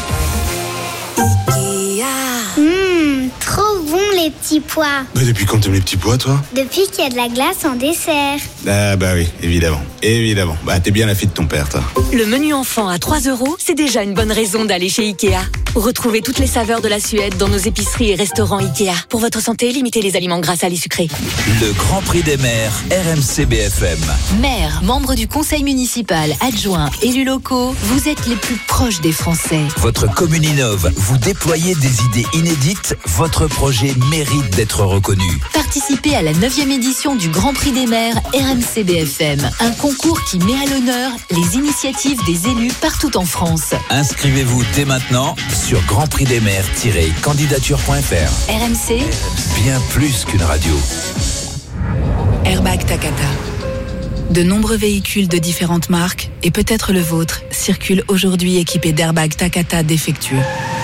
Speaker 10: Mmh, trop bon les petits pois.
Speaker 11: Bah depuis quand t'aimes les petits pois, toi?
Speaker 10: Depuis qu'il y a de la glace en dessert.
Speaker 11: Ah bah oui, évidemment, évidemment. Bah t'es bien la fille de ton père, toi.
Speaker 12: Le menu enfant à trois euros, c'est déjà une bonne raison d'aller chez Ikea. Retrouvez toutes les saveurs de la Suède dans nos épiceries et restaurants Ikea. Pour votre santé, limitez les aliments gras, salés, sucrés.
Speaker 9: Le Grand Prix des maires, R M C B F M.
Speaker 7: Maires, membres du conseil municipal, adjoints, élus locaux, vous êtes les plus proches des Français.
Speaker 9: Votre commune innove, vous déployez des idées inédites, votre projet mérite d'être reconnu.
Speaker 7: Participez à la neuvième édition du Grand Prix des maires R M C B F M, un concours qui met à l'honneur les initiatives des élus partout en France.
Speaker 9: Inscrivez-vous dès maintenant sur grand prix des maires tiret candidature point f r.
Speaker 7: R M C,
Speaker 9: bien plus qu'une radio.
Speaker 13: Airbag Takata. De nombreux véhicules de différentes marques, et peut-être le vôtre, circulent aujourd'hui équipés d'airbags Takata défectueux.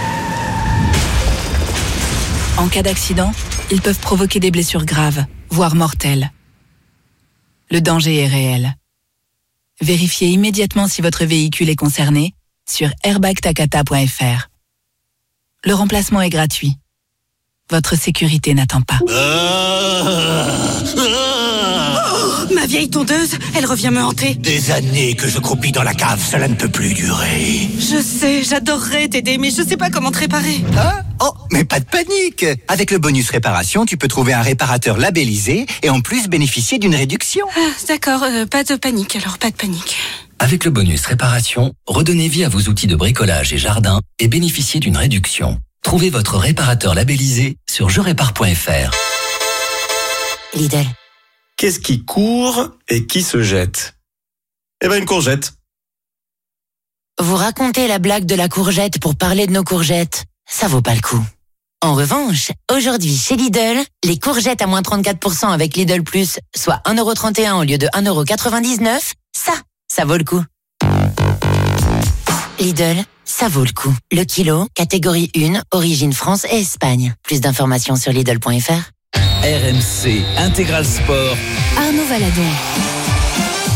Speaker 13: En cas d'accident, ils peuvent provoquer des blessures graves, voire mortelles. Le danger est réel. Vérifiez immédiatement si votre véhicule est concerné sur airbag takata point f r. Le remplacement est gratuit. Votre sécurité n'attend pas.
Speaker 4: Oh, ma vieille tondeuse, elle revient me hanter.
Speaker 5: Des années que je croupis dans la cave, cela ne peut plus durer.
Speaker 4: Je sais, j'adorerais t'aider, mais je sais pas comment te réparer.
Speaker 14: Hein? Oh, mais pas de panique. Avec le bonus réparation, tu peux trouver un réparateur labellisé et en plus bénéficier d'une réduction.
Speaker 4: Ah, d'accord, euh, pas de panique, alors pas de panique.
Speaker 15: Avec le bonus réparation, redonnez vie à vos outils de bricolage et jardin et bénéficiez d'une réduction. Trouvez votre réparateur labellisé sur je répare point f r.
Speaker 2: Lidl.
Speaker 16: Qu'est-ce qui court et qui se jette? Eh ben une courgette.
Speaker 2: Vous racontez la blague de la courgette pour parler de nos courgettes. Ça vaut pas le coup. En revanche, aujourd'hui chez Lidl, les courgettes à moins trente-quatre pour cent avec Lidl Plus, soit un euro trente et un au lieu de un euro quatre-vingt-dix-neuf, ça, ça vaut le coup. Lidl, ça vaut le coup. Le kilo, catégorie un, origine France et Espagne. Plus d'informations sur Lidl point f r.
Speaker 9: R M C Intégral Sport.
Speaker 7: Arnaud Valadon.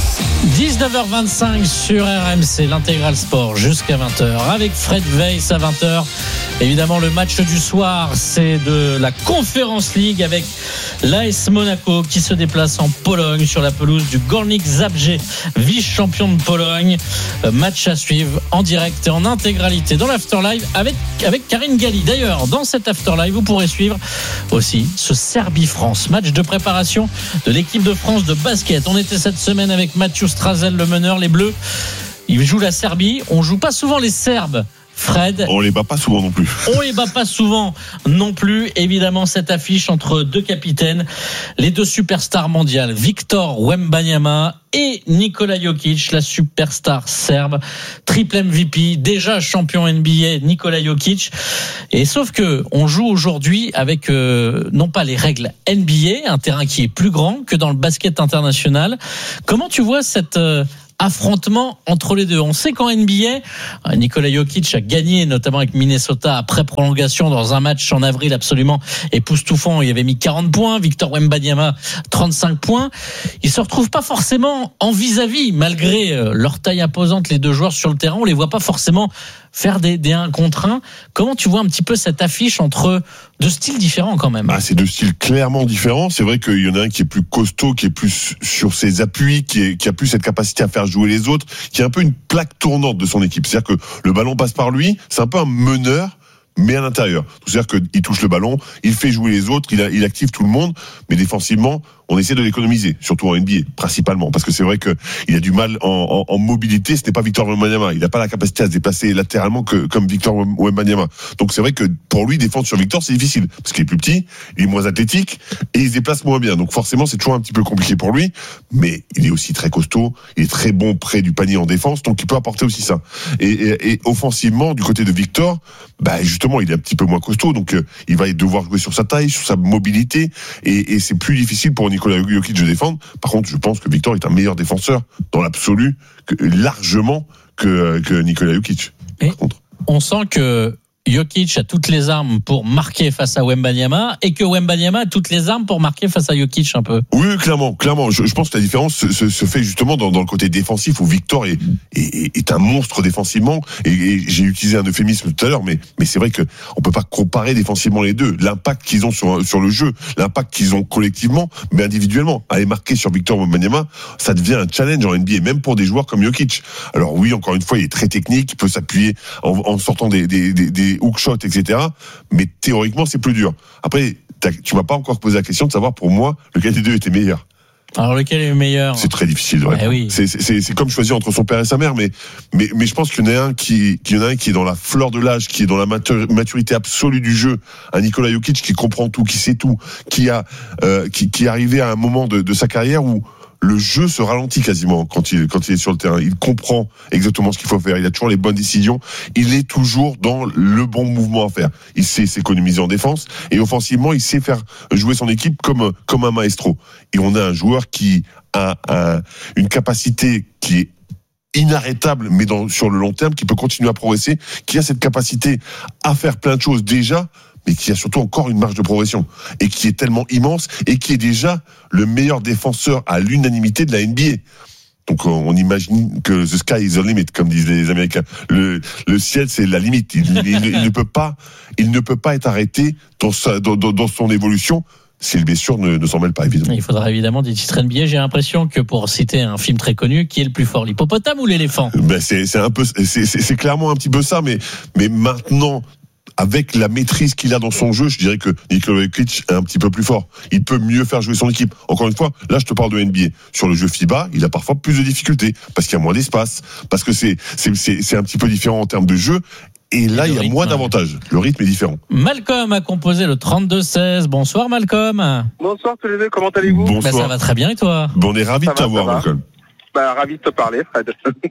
Speaker 8: dix-neuf heures vingt-cinq sur R M C, l'intégral sport jusqu'à vingt heures avec Fred Weiss à vingt heures. Évidemment, le match du soir, c'est de la Conference League avec l'A S Monaco qui se déplace en Pologne sur la pelouse du Górnik Zabrze, vice-champion de Pologne. Match à suivre en direct et en intégralité dans l'Afterlive avec, avec Karine Galli. D'ailleurs, dans cet Afterlive, vous pourrez suivre aussi ce Serbie-France, match de préparation de l'équipe de France de basket. On était cette semaine avec Mathieu Strazel, le meneur, les Bleus. Ils jouent la Serbie. On joue pas souvent les Serbes. Fred.
Speaker 1: On les bat pas souvent non plus.
Speaker 8: On les bat pas souvent non plus. Évidemment, cette affiche entre deux capitaines, les deux superstars mondiales, Victor Wembanyama et Nikola Jokic, la superstar serbe, triple M V P, déjà champion N B A, Nikola Jokic. Et sauf que on joue aujourd'hui avec euh, non pas les règles N B A, un terrain qui est plus grand que dans le basket international. Comment tu vois cette euh, affrontement entre les deux? On sait qu'en N B A, Nikola Jokic a gagné notamment avec Minnesota après prolongation dans un match en avril absolument époustouflant. Il avait mis quarante points, Victor Wembanyama trente-cinq points. Ils se retrouvent pas forcément en vis-à-vis malgré leur taille imposante, les deux joueurs sur le terrain. On les voit pas forcément faire des, des un contre un. Comment tu vois un petit peu cette affiche entre deux styles différents quand même?
Speaker 1: Ah, c'est deux styles clairement différents. C'est vrai qu'il y en a un qui est plus costaud, qui est plus sur ses appuis, qui, est, qui a plus cette capacité à faire jouer les autres, qui est un peu une plaque tournante de son équipe. C'est-à-dire que le ballon passe par lui, c'est un peu un meneur, mais à l'intérieur. C'est-à-dire qu'il touche le ballon, il fait jouer les autres, il, a, il active tout le monde, mais défensivement, on essaie de l'économiser, surtout en N B A, principalement, parce que c'est vrai que il a du mal en, en, en mobilité. Ce n'est pas Victor Wembanyama, il n'a pas la capacité à se déplacer latéralement que comme Victor Wembanyama. Donc c'est vrai que pour lui défendre sur Victor c'est difficile, parce qu'il est plus petit, il est moins athlétique et il se déplace moins bien. Donc forcément c'est toujours un petit peu compliqué pour lui, mais il est aussi très costaud, il est très bon près du panier en défense, donc il peut apporter aussi ça. Et, et, et offensivement du côté de Victor, bah justement il est un petit peu moins costaud, donc euh, il va devoir jouer sur sa taille, sur sa mobilité, et, et c'est plus difficile pour Nikola Jokic de défendre. Par contre, je pense que Victor est un meilleur défenseur dans l'absolu, que, largement que, que Nikola Jokic.
Speaker 8: Et par contre, on sent que Jokic a toutes les armes pour marquer face à Wembanyama et que Wembanyama a toutes les armes pour marquer face à Jokic un peu.
Speaker 1: Oui, clairement, clairement. Je, je pense que la différence se, se, se fait justement dans, dans le côté défensif où Victor est, est, est un monstre défensivement. Et, et j'ai utilisé un euphémisme tout à l'heure, mais, mais c'est vrai que on peut pas comparer défensivement les deux. L'impact qu'ils ont sur, sur le jeu, l'impact qu'ils ont collectivement, mais individuellement. Aller marquer sur Victor Wembanyama, ça devient un challenge en N B A, même pour des joueurs comme Jokic. Alors oui, encore une fois, il est très technique, il peut s'appuyer en, en sortant des, des, des, des hookshot, et cetera. Mais théoriquement, c'est plus dur. Après, tu m'as pas encore posé la question de savoir pour moi lequel des deux était meilleur.
Speaker 8: Alors lequel est le meilleur?
Speaker 1: C'est très difficile de répondre.
Speaker 8: Eh oui.
Speaker 1: c'est, c'est, c'est comme choisir entre son père et sa mère, mais, mais, mais je pense qu'il y en a un qui, qu'il y en a un qui est dans la fleur de l'âge, qui est dans la maturité absolue du jeu. Un Nikola Jokic qui comprend tout, qui sait tout, qui a, euh, qui, qui est arrivé à un moment de, de sa carrière où le jeu se ralentit quasiment quand il, quand il est sur le terrain. Il comprend exactement ce qu'il faut faire. Il a toujours les bonnes décisions. Il est toujours dans le bon mouvement à faire. Il sait s'économiser en défense et offensivement, il sait faire jouer son équipe comme, comme un maestro. Et on a un joueur qui a un, une capacité qui est inarrêtable, mais dans, sur le long terme, qui peut continuer à progresser, qui a cette capacité à faire plein de choses déjà, mais qui a surtout encore une marge de progression, et qui est tellement immense, et qui est déjà le meilleur défenseur à l'unanimité de la N B A. Donc on imagine que the sky is the limit, comme disent les Américains. Le, le ciel, c'est la limite. Il, il, il ne peut pas, il ne peut pas être arrêté dans, sa, dans, dans son évolution. Si les blessures ne, ne s'en mêlent pas, évidemment.
Speaker 8: Il faudra évidemment des titres N B A. J'ai l'impression que, pour citer un film très connu, qui est le plus fort, l'hippopotame ou l'éléphant?
Speaker 1: Ben c'est, c'est un peu, c'est, c'est, c'est clairement un petit peu ça, mais, mais maintenant, avec la maîtrise qu'il a dans son jeu, je dirais que Nikola Jokic est un petit peu plus fort. Il peut mieux faire jouer son équipe. Encore une fois, là, je te parle de N B A. Sur le jeu FIBA, il a parfois plus de difficultés parce qu'il y a moins d'espace, parce que c'est, c'est, c'est, c'est un petit peu différent en termes de jeu. Et là, et il y a rythme, moins d'avantages. Le rythme est différent.
Speaker 8: Malcolm a composé le trente-deux seize. Bonsoir, Malcolm.
Speaker 17: Bonsoir tous les deux, comment allez-vous?
Speaker 1: Bonsoir.
Speaker 8: Bah, ça va très bien, et toi?
Speaker 1: Bon, on est ravis
Speaker 17: ça
Speaker 1: de t'avoir, Malcolm.
Speaker 17: Bah, ravi de te parler, Fred.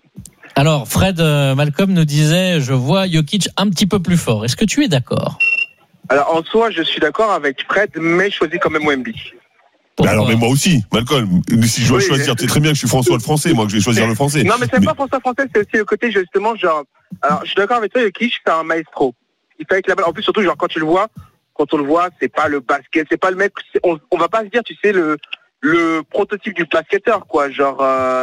Speaker 8: Alors, Fred, euh, Malcolm nous disait, je vois Jokic un petit peu plus fort. Est-ce que tu es d'accord?
Speaker 17: Alors, en soi, je suis d'accord avec Fred, mais je choisis quand même Wemby.
Speaker 1: Bah alors, mais moi aussi, Malcolm. Si je dois oui, choisir, c'est très bien que je suis François le Français, moi, que je vais choisir le Français.
Speaker 17: Non, mais c'est mais... pas François Français, c'est aussi le côté, justement, genre. Alors, je suis d'accord avec toi, Jokic, c'est un maestro. Il fait avec la balle. En plus, surtout, genre, quand tu le vois, quand on le voit, c'est pas le basket, c'est pas le mec. On, on va pas se dire, tu sais, le, le prototype du basketteur, quoi. Genre, euh,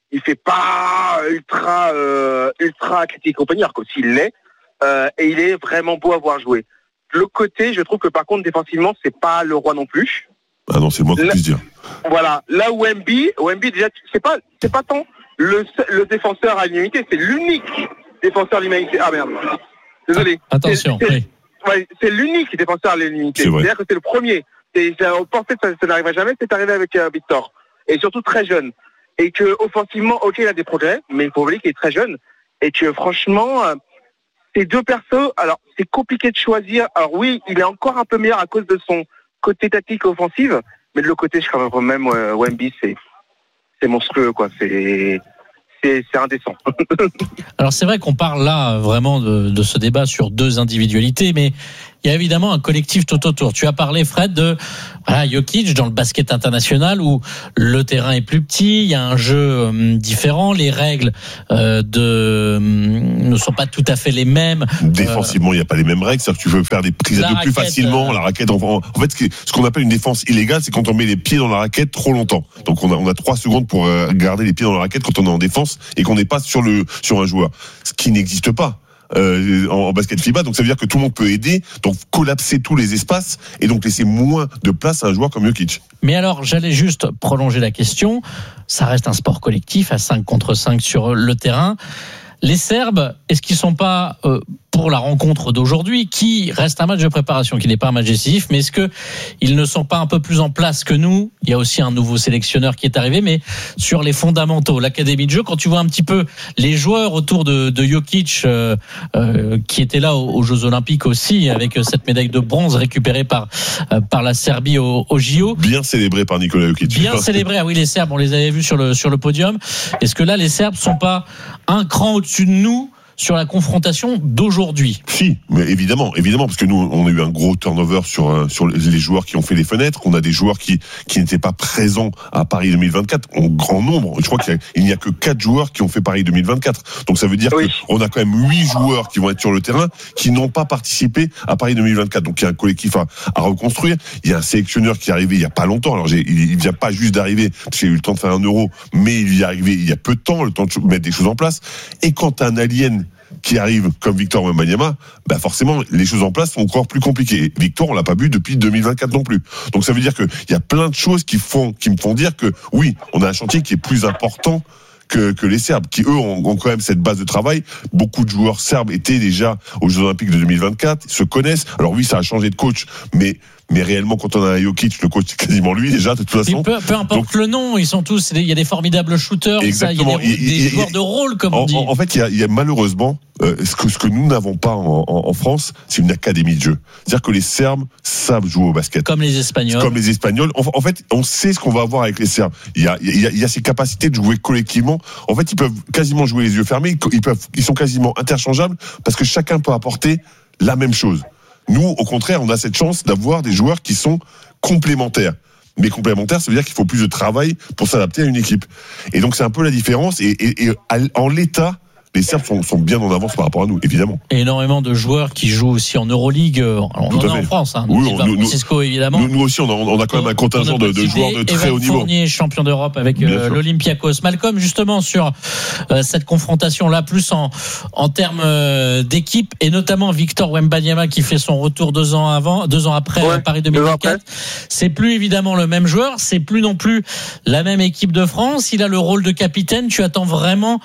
Speaker 17: il fait pas ultra euh, ultra critique compagnie, alors qu'aussi il l'est, euh, et il est vraiment beau à voir jouer. De l'autre côté, je trouve que par contre défensivement, c'est pas le roi non plus.
Speaker 1: Ah non, c'est le moins qu'on puisse dire.
Speaker 17: Voilà, là où Wemby, Wemby déjà, c'est pas c'est pas tant le le défenseur à l'unité, c'est l'unique défenseur à l'humanité. Ah merde. Désolé.
Speaker 8: Attention.
Speaker 17: C'est, c'est,
Speaker 8: oui.
Speaker 17: ouais, c'est l'unique défenseur à l'unité.
Speaker 1: C'est vrai.
Speaker 17: C'est-à-dire que c'est le premier. C'est, c'est, on pensait que ça, ça n'arriverait jamais, c'est arrivé avec euh, Victor. Et surtout très jeune. Et que offensivement, ok, il a des progrès, mais il faut oublier qu'il est très jeune. Et que franchement, euh, ces deux persos, alors c'est compliqué de choisir. Alors oui, il est encore un peu meilleur à cause de son côté tactique offensif, mais de l'autre côté, je crois quand même euh, Wemby, c'est c'est monstrueux, quoi. C'est c'est, c'est indécent.
Speaker 8: Alors c'est vrai qu'on parle là vraiment de, de ce débat sur deux individualités, mais il y a évidemment un collectif tout autour. Tu as parlé, Fred, de voilà, Jokic dans le basket international où le terrain est plus petit, il y a un jeu euh, différent, les règles euh, de, euh, ne sont pas tout à fait les mêmes.
Speaker 1: Défensivement, il n'y a pas les mêmes règles. C'est-à-dire que tu veux faire des prises à deux plus facilement. Euh... La raquette, en, en fait, ce, ce qu'on appelle une défense illégale, c'est quand on met les pieds dans la raquette trop longtemps. Donc on a, on a trois secondes pour euh, garder les pieds dans la raquette quand on est en défense et qu'on n'est pas sur le sur un joueur. Ce qui n'existe pas. Euh, en, en basket FIBA, donc ça veut dire que tout le monde peut aider, donc collapser tous les espaces et donc laisser moins de place à un joueur comme Jokic.
Speaker 8: Mais alors, j'allais juste prolonger la question. Ça reste un sport collectif à cinq contre cinq sur le terrain. Les Serbes, est-ce qu'ils sont pas euh, pour la rencontre d'aujourd'hui, qui reste un match de préparation, qui n'est pas un match décisif, mais est-ce que ils ne sont pas un peu plus en place que nous? Il y a aussi un nouveau sélectionneur qui est arrivé, mais sur les fondamentaux, l'académie de jeu, quand tu vois un petit peu les joueurs autour de, de Jokic, euh, euh, qui étaient là aux, aux Jeux Olympiques aussi, avec cette médaille de bronze récupérée par euh, par la Serbie au, au J O.
Speaker 1: Bien célébré par Nikola Jokic.
Speaker 8: Bien célébré. Ah oui, les Serbes, on les avait vus sur le sur le podium. Est-ce que là, les Serbes sont pas un cran au-dessus de nous sur la confrontation d'aujourd'hui?
Speaker 1: Si, mais évidemment, évidemment, parce que nous, on a eu un gros turnover sur sur les joueurs qui ont fait les fenêtres. On a des joueurs qui qui n'étaient pas présents à Paris deux mille vingt-quatre en grand nombre. Je crois qu'il il n'y a que quatre joueurs qui ont fait Paris deux mille vingt-quatre. Donc ça veut dire oui. qu'on a quand même huit joueurs qui vont être sur le terrain qui n'ont pas participé à Paris deux mille vingt-quatre. Donc il y a un collectif à, à reconstruire. Il y a un sélectionneur qui est arrivé il y a pas longtemps. Alors j'ai, il, il vient pas juste d'arriver parce qu'il a eu le temps de faire un euro, mais il y est arrivé il y a peu de temps, le temps de mettre des choses en place. Et quand t'as un alien qui arrive comme Victor Wembanyama, bah forcément les choses en place sont encore plus compliquées. Victor, on l'a pas vu depuis deux mille vingt-quatre non plus. Donc ça veut dire que il y a plein de choses qui font, qui me font dire que oui, on a un chantier qui est plus important que, que les Serbes, qui eux ont, ont quand même cette base de travail. Beaucoup de joueurs serbes étaient déjà aux Jeux Olympiques de deux mille vingt-quatre, se connaissent. Alors oui, ça a changé de coach, mais mais réellement, quand on a un Jokic, le coach, c'est quasiment lui, déjà, de toute façon.
Speaker 8: Peu, peu importe Donc, le nom, ils sont tous, il y a des formidables shooters,
Speaker 1: exactement.
Speaker 8: Ça, il y a des, des et, joueurs de rôle, comme
Speaker 1: en,
Speaker 8: on dit.
Speaker 1: En, en fait, il y a, il y a malheureusement, euh, ce que, ce que nous n'avons pas en, en, en France, c'est une académie de jeu. C'est-à-dire que les Serbes savent jouer au basket.
Speaker 8: Comme les Espagnols.
Speaker 1: Comme les Espagnols. En, en fait, on sait ce qu'on va avoir avec les Serbes. Il y a, il y a, il y a ces capacités de jouer collectivement. En fait, ils peuvent quasiment jouer les yeux fermés. Ils peuvent, ils sont quasiment interchangeables parce que chacun peut apporter la même chose. Nous, au contraire, on a cette chance d'avoir des joueurs qui sont complémentaires. Mais complémentaires, ça veut dire qu'il faut plus de travail pour s'adapter à une équipe. Et donc, c'est un peu la différence. Et, et, et en l'état, les Serbes sont, sont bien en avance par rapport à nous, évidemment.
Speaker 8: Et énormément de joueurs qui jouent aussi en Euroleague. On en a en France, hein.
Speaker 1: Oui,
Speaker 8: on, nous, Francisco, évidemment.
Speaker 1: Nous, nous aussi, on a, on a quand même un contingent de, de joueurs de très
Speaker 8: Evan
Speaker 1: haut niveau.
Speaker 8: Fournier, champion d'Europe avec euh, l'Olympiakos. Malcolm, justement, sur euh, cette confrontation-là, plus en, en termes euh, d'équipe, et notamment Victor Wembanyama qui fait son retour deux ans avant, deux ans après ouais, Paris deux mille vingt-quatre. C'est plus évidemment le même joueur, c'est plus non plus la même équipe de France. Il a le rôle de capitaine. Tu attends vraiment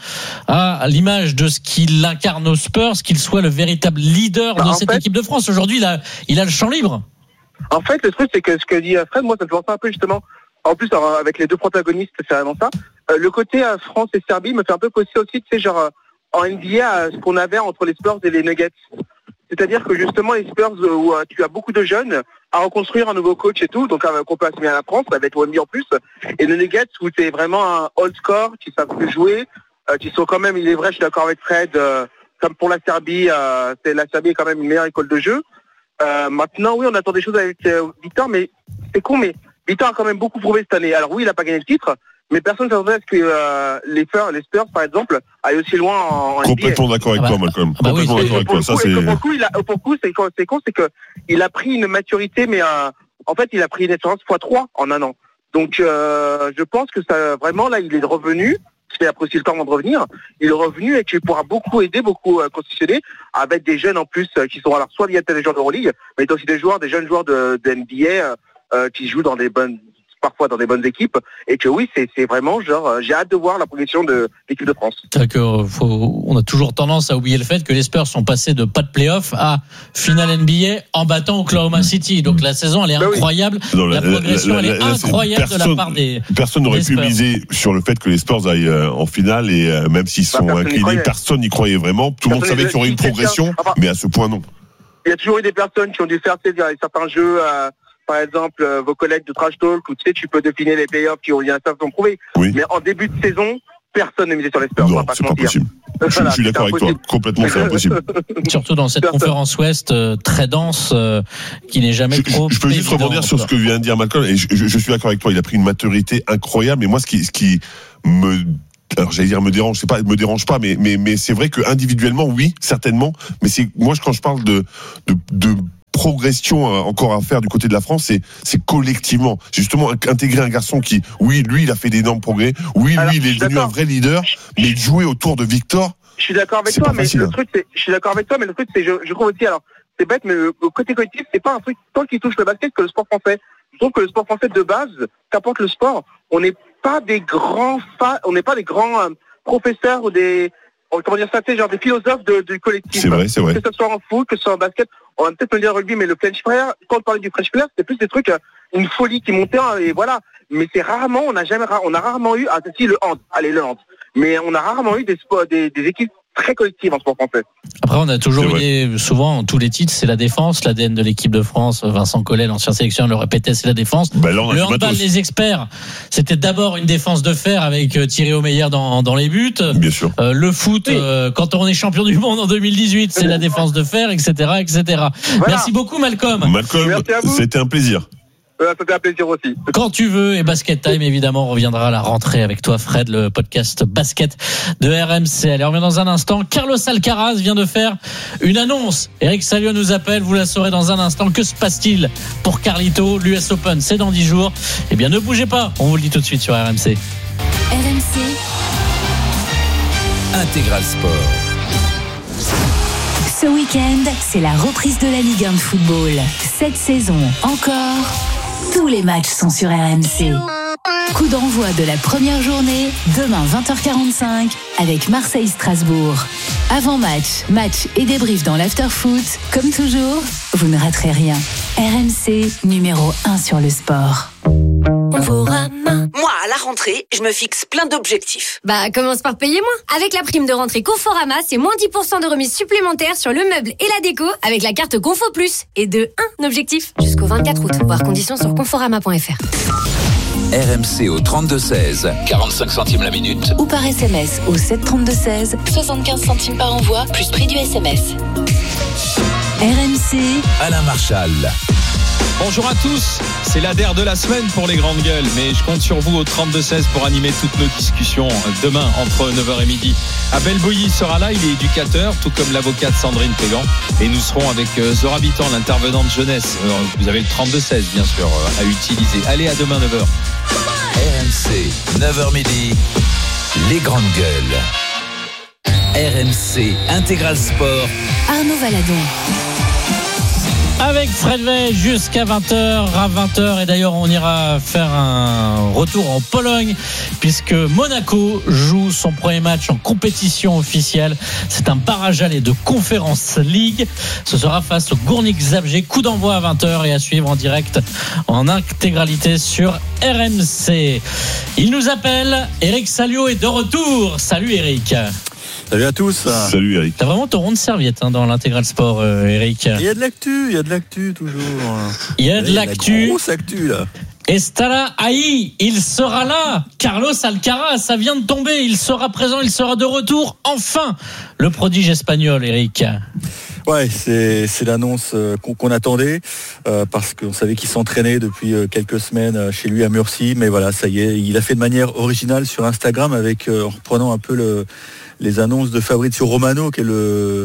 Speaker 8: à l'image de ce qu'il incarne aux Spurs, qu'il soit le véritable leader bah, de cette fait, équipe de France. Aujourd'hui, il a, il a le champ libre.
Speaker 17: En fait, le truc, c'est que ce que dit Fred, moi, ça me fait penser un peu justement, en plus, alors, avec les deux protagonistes, c'est vraiment ça. Euh, le côté euh, France et Serbie me fait un peu penser aussi, tu sais, genre, euh, en N B A, euh, ce qu'on avait entre les Spurs et les Nuggets. C'est-à-dire que justement, les Spurs, euh, où euh, tu as beaucoup de jeunes à reconstruire un nouveau coach et tout, donc euh, qu'on peut assimiler à la France, avec Wemby en plus, et les Nuggets, où c'est vraiment un old score, qui savent plus jouer, Euh, qui sont quand même, il est vrai, je suis d'accord avec Fred, euh, comme pour la Serbie, euh, c'est, la Serbie est quand même une meilleure école de jeu. Euh, maintenant, oui, on attend des choses avec euh, Victor, mais c'est con, mais Victor a quand même beaucoup prouvé cette année. Alors oui, il n'a pas gagné le titre, mais personne ne s'attendait à ce que euh, les, Spurs, les Spurs, par exemple, aillent aussi loin en, en
Speaker 1: Complètement d'accord avec ah bah, toi, Malcolm. Ah bah Complètement oui, d'accord avec toi. Ça, c'est...
Speaker 17: Pour le coup, il a, pour le coup, c'est, c'est con, c'est que il a pris une maturité, mais euh, en fait, il a pris une expérience fois trois en un an. Donc, euh, je pense que ça, vraiment, là, il est revenu. qui a pris aussi le temps avant de revenir. Il est revenu et tu pourras beaucoup aider, beaucoup euh, constitutionner avec des jeunes en plus euh, qui sont alors soit liés à des joueurs de Euroleague, mais aussi des joueurs, des jeunes joueurs de, de N B A euh, euh, qui jouent dans des bonnes, parfois dans des bonnes équipes, et que oui, c'est, c'est vraiment genre, euh, j'ai hâte de voir la progression de l'équipe de France.
Speaker 8: C'est que, euh, faut, on a toujours tendance à oublier le fait que les Spurs sont passés de pas de play-off à finale N B A en battant Oklahoma City. Donc la saison, elle est incroyable.
Speaker 1: Non,
Speaker 8: la,
Speaker 1: la,
Speaker 8: progression,
Speaker 1: la, la,
Speaker 8: elle est
Speaker 1: la,
Speaker 8: incroyable
Speaker 1: personne,
Speaker 8: de la part des
Speaker 1: Personne n'aurait
Speaker 8: des
Speaker 1: pu miser sur le fait que les Spurs aillent euh, en finale, et euh, même s'ils sont bah, inclinés, personne n'y croyait vraiment. Tout le monde savait qu'il y aurait une progression, enfin, mais à ce point, non.
Speaker 17: Il y a toujours eu des personnes qui ont dû faire certains jeux, euh, par exemple, euh, vos collègues de Trash Talk, où tu sais, tu peux définir les playoffs qui ont rien à faire prouvé. Oui. Mais en début de saison, personne ne misait sur les Spurs.
Speaker 1: Non, pas c'est pas possible. Je, voilà, je suis d'accord avec toi. Complètement, c'est impossible.
Speaker 8: Surtout dans cette personne. conférence Ouest euh, très dense, euh, qui n'est jamais
Speaker 1: je,
Speaker 8: trop.
Speaker 1: Je peux juste rebondir sur ce que vient de dire Malcolm, et je, je, je suis d'accord avec toi. Il a pris une maturité incroyable. Mais moi, ce qui, ce qui me alors j'allais dire me dérange, c'est pas me dérange pas, mais mais mais c'est vrai que individuellement, oui, certainement. Mais c'est moi, quand je parle de de, de progression encore à faire du côté de la France, c'est, c'est collectivement. Justement, intégrer un garçon qui, oui, lui, il a fait d'énormes progrès. Oui,
Speaker 17: alors,
Speaker 1: lui, il est devenu un vrai leader. Mais de jouer autour de Victor.
Speaker 17: Je suis d'accord avec toi, mais facile, le hein. truc, c'est, je suis d'accord avec toi, mais le truc, c'est, je, je trouve aussi, alors, c'est bête, mais le, le côté collectif, c'est pas un truc tant qu'il touche le basket que le sport français. Je trouve que le sport français de base, qu'importe le sport, on n'est pas des grands fa- on n'est pas des grands euh, professeurs ou des, comment dire ça, tu sais, genre des philosophes de, du collectif.
Speaker 1: C'est vrai, c'est vrai.
Speaker 17: Que ce soit en foot, que ce soit en basket, on va peut-être me dire rugby, mais le French Player, quand on parlait du French Player, c'était plus des trucs, une folie qui montait, et voilà. Mais c'est rarement, on a jamais, on a rarement eu, ah, si, le hand, allez, le hand. Mais on a rarement eu des, des, des équipes très collectives en sport français.
Speaker 8: Après, on a toujours eu, souvent, tous les titres, c'est la défense, l'A D N de l'équipe de France. Vincent Collet, l'ancien sélectionneur, le répétait, c'est la défense.
Speaker 1: Bah là,
Speaker 8: le handball, les experts, c'était d'abord une défense de fer avec Thierry Omeyer dans, dans les buts.
Speaker 1: Bien sûr.
Speaker 8: Euh, le foot, oui. euh, quand on est champion du monde en deux mille dix-huit, c'est la défense de fer, et cetera, et cetera. Voilà. Merci beaucoup, Malcolm.
Speaker 1: Malcolm, c'était un plaisir.
Speaker 17: Euh, C'était un plaisir aussi.
Speaker 8: Quand tu veux, et Basket Time évidemment reviendra à la rentrée avec toi Fred, le podcast basket de R M C. Allez, on revient dans un instant. Carlos Alcaraz vient de faire une annonce. Eric Salio nous appelle, vous la saurez dans un instant. Que se passe-t-il pour Carlito? L'U S Open, c'est dans dix jours. Eh bien ne bougez pas, on vous le dit tout de suite sur R M C.
Speaker 7: R M C
Speaker 9: Intégral Sport.
Speaker 7: Ce week-end, c'est la reprise de la Ligue un de football. Cette saison encore, tous les matchs sont sur R M C. Coup d'envoi de la première journée, demain vingt heures quarante-cinq, avec Marseille-Strasbourg. Avant-match, match et débrief dans l'after-foot. Comme toujours, vous ne raterez rien. R M C, numéro un sur le sport.
Speaker 12: Conforama. Moi, à la rentrée, je me fixe plein d'objectifs.
Speaker 18: Bah, commence par payer moins. Avec la prime de rentrée Conforama, c'est moins dix pour cent de remise supplémentaire sur le meuble et la déco avec la carte Confo Plus. Et de un objectif jusqu'au vingt-quatre août. Voir conditions sur conforama point f r.
Speaker 9: R M C au trente-deux seize, quarante-cinq centimes la minute.
Speaker 7: Ou par S M S au sept trente-deux seize, soixante-quinze centimes par envoi, plus prix du S M S. R M C,
Speaker 9: Alain Marchal.
Speaker 19: Bonjour à tous, c'est l'A D E R de la semaine pour les grandes gueules, mais je compte sur vous au trente-deux seize pour animer toutes nos discussions demain entre neuf heures et midi. Abel Bouilly sera là, il est éducateur, tout comme l'avocate Sandrine Pégan, et nous serons avec Zora Bitan, l'intervenante jeunesse. Vous avez le trente-deux seize bien sûr à utiliser. Allez, à demain neuf heures.
Speaker 9: R M C, neuf heures midi, les grandes gueules. R M C Intégral Sport.
Speaker 7: Arnaud Valadon.
Speaker 8: Avec Fred Veil jusqu'à vingt heures, à vingt heures, et d'ailleurs on ira faire un retour en Pologne puisque Monaco joue son premier match en compétition officielle. C'est un barrage aller de Conference League. Ce sera face au Górnik Zabrze. Coup d'envoi à vingt heures et à suivre en direct en intégralité sur R M C. Il nous appelle, Eric Salio est de retour. Salut Eric.
Speaker 20: Salut à tous.
Speaker 1: Salut Eric.
Speaker 8: T'as vraiment ton rond de serviette hein, dans l'intégral sport, euh, Eric.
Speaker 20: Il y a de l'actu, il y a de l'actu toujours.
Speaker 8: Il y a de l'actu.
Speaker 20: Grosse actu là.
Speaker 8: Estará ahí, il sera là. Carlos Alcaraz, ça vient de tomber. Il sera présent, il sera de retour. Enfin, le prodige espagnol, Eric.
Speaker 20: Ouais, c'est c'est l'annonce qu'on, qu'on attendait euh, parce qu'on savait qu'il s'entraînait depuis quelques semaines chez lui à Murcie, mais voilà, ça y est, il a fait de manière originale sur Instagram avec euh, en reprenant un peu le, les annonces de Fabrizio Romano, qui est le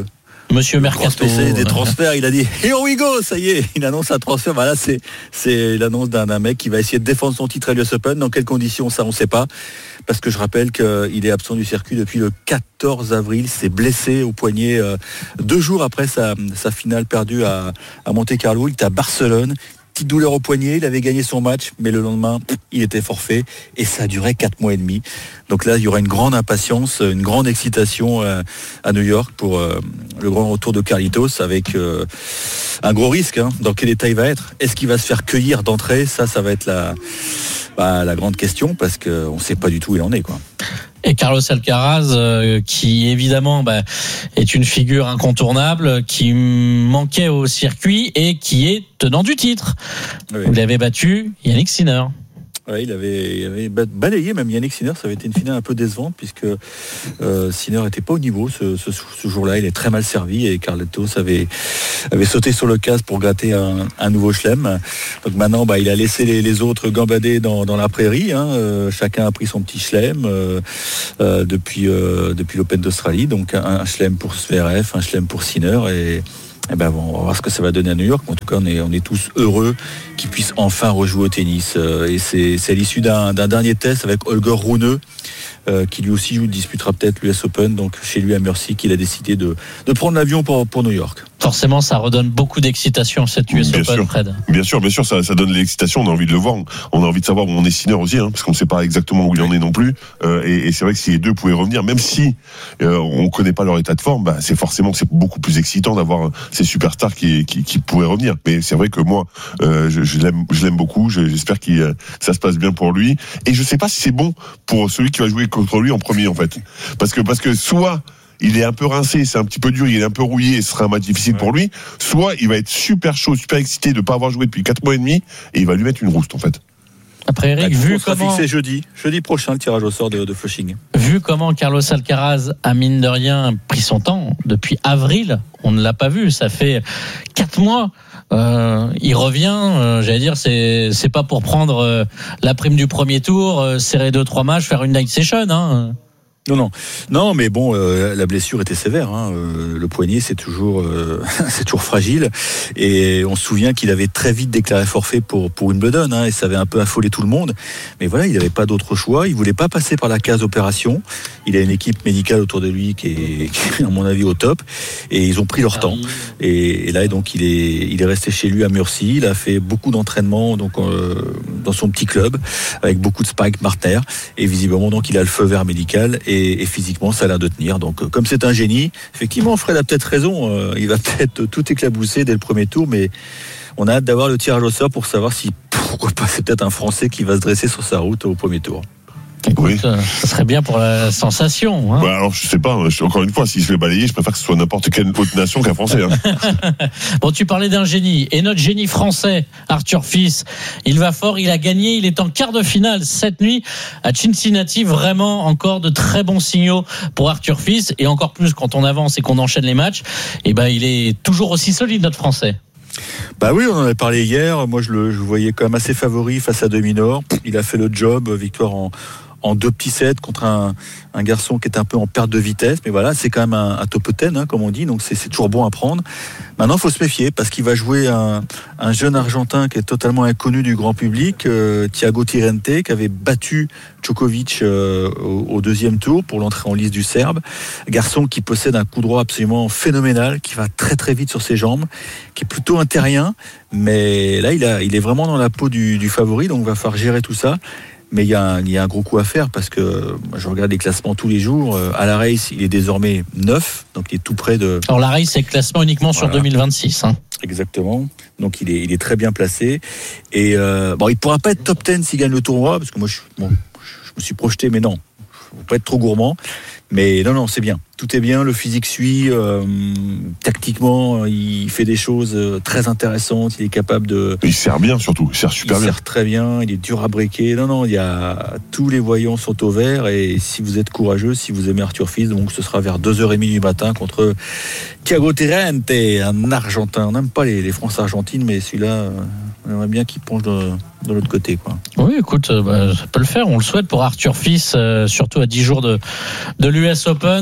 Speaker 8: Monsieur Mercato.
Speaker 20: Spécialiste des transferts, il a dit here we go, ça y est, il annonce un transfert. Voilà, c'est c'est l'annonce d'un, d'un mec qui va essayer de défendre son titre à l'U S Open. Dans quelles conditions, ça on ne sait pas, parce que je rappelle qu'il est absent du circuit depuis le quatorze avril. Il s'est blessé au poignet euh, deux jours après sa, sa finale perdue à, à Monte-Carlo. Il était à Barcelone. Petite douleur au poignet, il avait gagné son match, mais le lendemain, il était forfait et ça a duré quatre mois et demi. Donc là, il y aura une grande impatience, une grande excitation euh, à New York pour euh, le grand retour de Carlitos, avec euh, un gros risque. Hein. Dans quel état il va être ? Est-ce qu'il va se faire cueillir d'entrée ? Ça, ça va être la, bah, la grande question, parce qu'on ne sait pas du tout où il en est, quoi.
Speaker 8: Et Carlos Alcaraz, euh, qui évidemment bah, est une figure incontournable, qui manquait au circuit et qui est tenant du titre. Oui. Vous l'avez battu, Yannick Sinner.
Speaker 20: Ouais, il avait, il avait balayé même Yannick Sinner. Ça avait été une finale un peu décevante, puisque euh, Sinner n'était pas au niveau ce, ce, ce jour-là. Il est très mal servi et Carlitos avait, avait sauté sur le casque pour gratter un, un nouveau chelem. Donc maintenant, bah, il a laissé les, les autres gambader dans, dans la prairie. Hein. Euh, chacun a pris son petit chelem euh, euh, depuis, euh, depuis l'Open d'Australie. Donc un, un chelem pour Zverev, un chelem pour Sinner et Eh ben bon, on va voir ce que ça va donner à New York. En tout cas, on est, on est tous heureux qu'ils puissent enfin rejouer au tennis. Et c'est, c'est à l'issue d'un, d'un dernier test avec Holger Rune, euh, qui lui aussi disputera peut-être l'U S Open, donc chez lui à Mercy, qu'il a décidé de, de prendre l'avion pour, pour New York.
Speaker 8: Forcément, ça redonne beaucoup d'excitation, cette U S
Speaker 1: bien
Speaker 8: Open,
Speaker 1: sûr.
Speaker 8: Fred.
Speaker 1: Bien sûr, bien sûr, ça, ça donne de l'excitation. On a envie de le voir. On a envie de savoir où on est Sinner aussi, hein, parce qu'on ne sait pas exactement où il en est non plus. Euh, et, et c'est vrai que si les deux pouvaient revenir, même si euh, on ne connaît pas leur état de forme, bah, c'est forcément que c'est beaucoup plus excitant d'avoir ces superstars qui, qui, qui pourraient revenir. Mais c'est vrai que moi, euh, je, je l'aime, je l'aime beaucoup. J'espère que euh, ça se passe bien pour lui. Et je ne sais pas si c'est bon pour celui qui va jouer contre lui en premier, en fait, parce que parce que soit il est un peu rincé, c'est un petit peu dur, il est un peu rouillé, ce sera un match difficile ouais. pour lui. Soit il va être super chaud, super excité de ne pas avoir joué depuis quatre mois et demi, et il va lui mettre une rouste en fait.
Speaker 8: Après Eric, vu comment
Speaker 20: c'est jeudi, jeudi prochain le tirage au sort de, de Flushing.
Speaker 8: Vu comment Carlos Alcaraz a mine de rien pris son temps depuis avril, on ne l'a pas vu, ça fait quatre mois. Euh, il revient, euh, j'allais dire, c'est c'est pas pour prendre euh, la prime du premier tour, euh, serrer deux trois matchs, faire une night session, hein.
Speaker 20: Non, non, non, mais bon, euh, la blessure était sévère. Hein. Euh, le poignet, c'est toujours, euh, c'est toujours fragile. Et on se souvient qu'il avait très vite déclaré forfait pour pour Wimbledon, hein, et ça avait un peu affolé tout le monde. Mais voilà, il n'avait pas d'autre choix. Il voulait pas passer par la case opération. Il a une équipe médicale autour de lui qui est, qui est, à mon avis, au top. Et ils ont pris leur temps. Et, et là, donc, il est, il est resté chez lui à Mercy. Il a fait beaucoup d'entraînement, donc euh, dans son petit club, avec beaucoup de spike Martner. Et visiblement, donc, il a le feu vert médical. Et Et, et physiquement, ça a l'air de tenir. Donc, comme c'est un génie, effectivement, Fred a peut-être raison. Euh, il va peut-être tout éclabousser dès le premier tour, mais on a hâte d'avoir le tirage au sort pour savoir si, pourquoi pas, c'est peut-être un Français qui va se dresser sur sa route au premier tour.
Speaker 8: Écoute,
Speaker 1: oui.
Speaker 8: Ça serait bien pour la sensation. Hein.
Speaker 1: Bah alors, je sais pas. Encore une fois, si je vais balayer, je préfère que ce soit n'importe quelle autre nation qu'un Français. Hein.
Speaker 8: Bon, tu parlais d'un génie. Et notre génie français, Arthur Fils, il va fort, il a gagné, il est en quart de finale cette nuit à Cincinnati. Vraiment, encore de très bons signaux pour Arthur Fils. Et encore plus quand on avance et qu'on enchaîne les matchs. Et ben, il est toujours aussi solide, notre Français.
Speaker 20: Bah oui, on en avait parlé hier. Moi, je le, je le voyais quand même assez favori face à De Minaur. Il a fait le job, victoire en en deux petits sets contre un, un garçon qui est un peu en perte de vitesse, mais voilà, c'est quand même un, un top dix, hein, comme on dit, donc c'est, c'est toujours bon à prendre. Maintenant, il faut se méfier, parce qu'il va jouer un, un jeune Argentin qui est totalement inconnu du grand public, euh, Thiago Tirrente, qui avait battu Djokovic euh, au, au deuxième tour pour l'entrée en lice du Serbe. Garçon qui possède un coup droit absolument phénoménal, qui va très très vite sur ses jambes, qui est plutôt un terrien, mais là, il, a, il est vraiment dans la peau du, du favori, donc il va falloir gérer tout ça. Mais il y, a un, il y a un gros coup à faire, parce que moi, je regarde les classements tous les jours. À la race, il est désormais neuf, donc il est tout près de...
Speaker 8: Alors la race, c'est classement uniquement voilà. Sur deux mille vingt-six. Hein.
Speaker 20: Exactement. Donc il est, il est très bien placé. Et euh, bon, il ne pourra pas être top dix s'il gagne le tournoi, parce que moi, je, bon, je me suis projeté, mais non. Il ne faut pas être trop gourmand. Mais non, non, c'est bien. Tout est bien, le physique suit. Euh, tactiquement, il fait des choses très intéressantes. Il est capable de...
Speaker 1: Il sert bien surtout, il sert super
Speaker 20: il
Speaker 1: bien.
Speaker 20: Il sert très bien, il est dur à breaker. Non, non, il y a... tous les voyants sont au vert. Et si vous êtes courageux, si vous aimez Arthur Fils, donc ce sera vers deux heures trente du matin contre Thiago Tirrente, un Argentin. On n'aime pas les, les France-Argentines, mais celui-là, on aimerait bien qu'il penche de, de l'autre côté, quoi.
Speaker 8: Oui, écoute, bah, ça peut le faire. On le souhaite pour Arthur Fils, euh, surtout à dix jours de, de l'U S Open. Euh,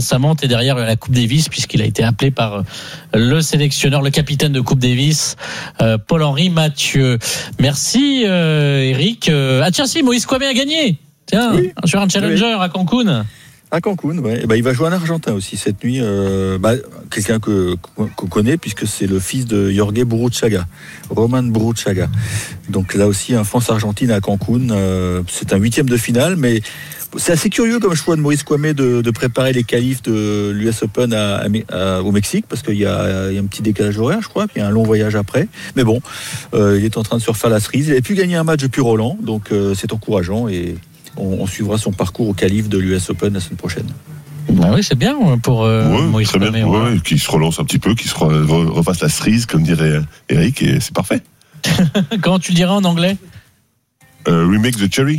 Speaker 8: ça monte et derrière la Coupe Davis puisqu'il a été appelé par le sélectionneur, le capitaine de Coupe Davis, euh, Paul-Henri Mathieu. Merci euh, Eric. Euh, ah tiens si, Moïse Kouamé a gagné. Tiens, oui. Sur un challenger oui. à Cancun.
Speaker 20: À Cancun, ouais. Bah, il va jouer en Argentin aussi cette nuit. Euh, bah, quelqu'un que, qu'on connaît puisque c'est le fils de Jorge Burruchaga, Roman Burruchaga. Donc là aussi, un France-Argentine à Cancun. Euh, c'est un huitième de finale, mais c'est assez curieux comme choix de Maurice Kouamé de, de préparer les qualifs de l'U S Open à, à, à, au Mexique parce qu'il y a, il y a un petit décalage horaire, je crois, puis il y a un long voyage après. Mais bon, euh, il est en train de se refaire la cerise. Il a pu gagner un match depuis Roland, donc euh, c'est encourageant et on, on suivra son parcours au qualif de l'U S Open la semaine prochaine.
Speaker 8: Bah oui, c'est bien pour euh,
Speaker 1: ouais,
Speaker 8: Maurice
Speaker 1: très
Speaker 8: Kouamé.
Speaker 1: Bien, ouais, ouais, qu'il se relance un petit peu, qu'il se re, refasse la cerise, comme dirait Eric, et c'est parfait.
Speaker 8: Comment tu dirais en anglais?
Speaker 1: Uh, remake the cherry.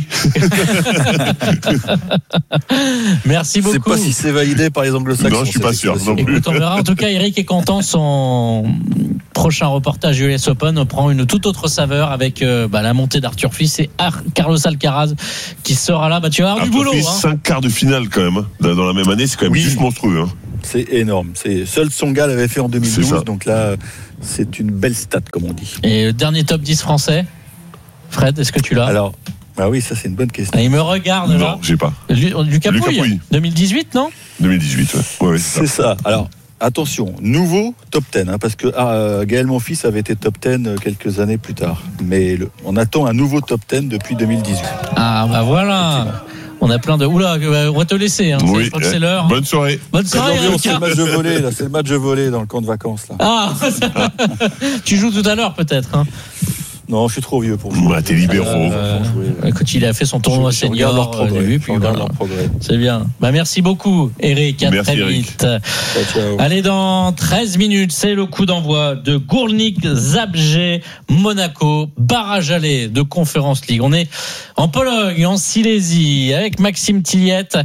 Speaker 8: Merci beaucoup.
Speaker 20: Je sais pas si c'est validé par les anglo-saxons.
Speaker 1: Non, je suis pas sûr. Non plus.
Speaker 8: Écoute, on verra. En tout cas, Eric est content. Son prochain reportage U S Open prend une toute autre saveur avec euh, bah, la montée d'Arthur Fils et Ar- Carlos Alcaraz qui sera là. Bah, tu vas avoir
Speaker 1: Arthur
Speaker 8: du boulot.
Speaker 1: Fils,
Speaker 8: hein.
Speaker 1: cinq quarts de finale quand même. Hein. Dans la même année, c'est quand même oui. juste monstrueux. Hein.
Speaker 20: C'est énorme. C'est seul Tsonga l'avait fait en deux mille douze. Donc là, c'est une belle stat, comme on dit.
Speaker 8: Et le dernier top dix français. Fred, est-ce que tu l'as?
Speaker 20: Alors, bah oui, ça c'est une bonne question.
Speaker 8: Il me regarde
Speaker 1: non,
Speaker 8: là.
Speaker 1: Non, j'ai pas.
Speaker 8: Lucas Pouille. deux mille dix-huit, non?
Speaker 1: deux mille dix-huit, ouais. ouais
Speaker 20: c'est, c'est ça. ça. Alors, attention, nouveau top dix, hein, parce que ah, Gaël Monfils avait été top dix quelques années plus tard. Mais le, on attend un nouveau top dix depuis deux mille dix-huit.
Speaker 8: Ah bah voilà. On a plein de. Oula, on va te laisser. Hein.
Speaker 1: Oui,
Speaker 8: je crois que c'est l'heure.
Speaker 1: Bonne soirée.
Speaker 8: Bonne soirée.
Speaker 20: Hein, c'est le match de volley, là. C'est le match de volley dans le camp de vacances, là.
Speaker 8: Ah. Tu joues tout à l'heure, peut-être. Hein.
Speaker 20: Non, je suis trop vieux pour jouer.
Speaker 1: Bah, t'es libéraux.
Speaker 8: Euh, écoute, il a fait son tournoi
Speaker 20: je,
Speaker 8: senior.
Speaker 20: Je leur progrès,
Speaker 8: vu, puis voilà.
Speaker 20: leur progrès.
Speaker 8: C'est bien. Bah, merci beaucoup, Eric. À
Speaker 1: merci,
Speaker 8: très
Speaker 1: Eric.
Speaker 8: vite.
Speaker 20: Ciao, ciao.
Speaker 8: Allez, dans treize minutes, c'est le coup d'envoi de Gournik Zabrze Monaco, barrage aller de Conference League. On est en Pologne, en Silésie, avec Maxime Tilliette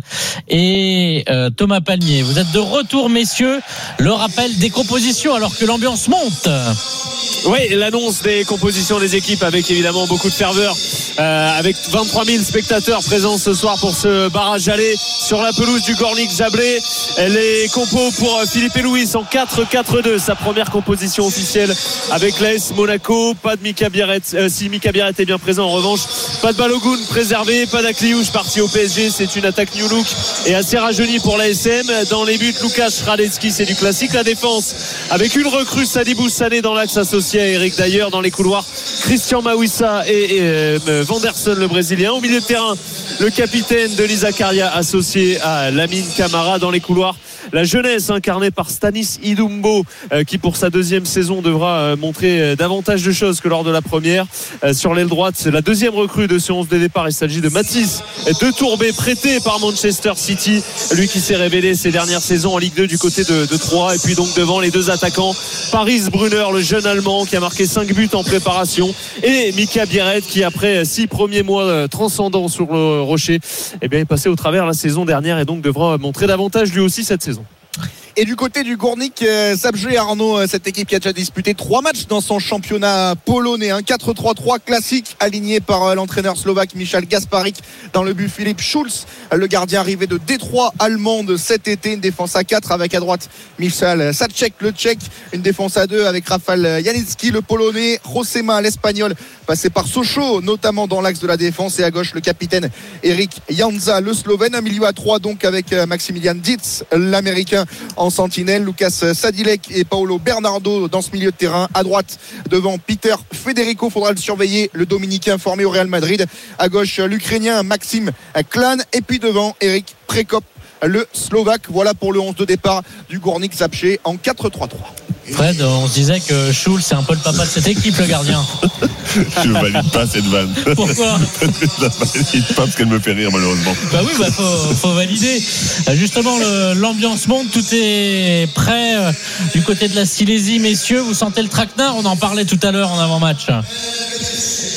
Speaker 8: et euh, Thomas Palmier. Vous êtes de retour, messieurs. Le rappel des compositions alors que l'ambiance monte.
Speaker 21: Oui, l'annonce des compositions des équipes avec évidemment beaucoup de ferveur, euh, avec vingt-trois mille spectateurs présents ce soir pour ce barrage aller sur la pelouse du Gournik Zabrze. Les compos pour Philippe Louis en quatre quatre deux, sa première composition officielle avec l'A S Monaco. Pas de Mika Biarret, euh, si Mika Biarret est bien présent en revanche, pas de Balogun préservé, pas d'Akliouche parti au P S G. C'est une attaque New Look et assez rajeunie pour l'A S M. Dans les buts, Lucas Radetzky, c'est du classique. La défense avec une recrue, Sadibou Sané dans l'axe associé à Eric d'ailleurs. Dans les couloirs, Christian Mawissa et, et euh, Vanderson le Brésilien. Au milieu de terrain, le capitaine de l'Izakaria associé à Lamine Camara. Dans les couloirs, la jeunesse incarnée par Stanis Idumbo euh, qui pour sa deuxième saison devra euh, montrer euh, davantage de choses que lors de la première. Euh, sur l'aile droite, c'est la deuxième recrue de ce onze de départ. Il s'agit de Mathis de Tourbé, prêté par Manchester City, lui qui s'est révélé ces dernières saisons en Ligue deux du côté de, de Troyes. Et puis donc devant les deux attaquants, Paris Brunner, le jeune Allemand qui a marqué cinq buts en préparation, et Mika Biarret qui après six premiers mois transcendants sur le rocher, eh bien, est passé au travers la saison dernière et donc devra montrer davantage lui aussi cette saison.
Speaker 22: Et du côté du Gournik Zabrze, Arnaud, cette équipe qui a déjà disputé trois matchs dans son championnat polonais, un quatre trois trois classique aligné par l'entraîneur slovaque Michal Gasparik. Dans le but, Philippe Schulz, le gardien arrivé de Détroit allemande cet été. Une défense à quatre avec à droite Michal Sacek, le tchèque. Une défense à deux avec Rafal Janicki, le polonais. Josema, l'espagnol, passé par Sochaux, notamment dans l'axe de la défense. Et à gauche, le capitaine Eric Janza, le slovène. Un milieu à trois donc avec Maximilian Dietz, l'américain en sentinelle, Lucas Sadilek et Paolo Bernardo dans ce milieu de terrain. À droite, devant Peter Federico, faudra le surveiller, le dominicain formé au Real Madrid. À gauche, l'ukrainien Maxime Klan. Et puis devant, Eric Prekop, le slovaque. Voilà pour le onze de départ du Gournik Zabrze en quatre trois trois.
Speaker 8: Fred, on se disait que Schulz, c'est un peu le papa de cette équipe, le gardien.
Speaker 1: Je ne valide pas cette vanne.
Speaker 8: Pourquoi?
Speaker 1: Je ne valide pas parce qu'elle me fait rire, malheureusement.
Speaker 8: Bah oui, bah faut, faut valider. Justement, le, l'ambiance monte, tout est prêt euh, du côté de la Silésie. Messieurs, vous sentez le traquenard? On en parlait tout à l'heure en avant-match.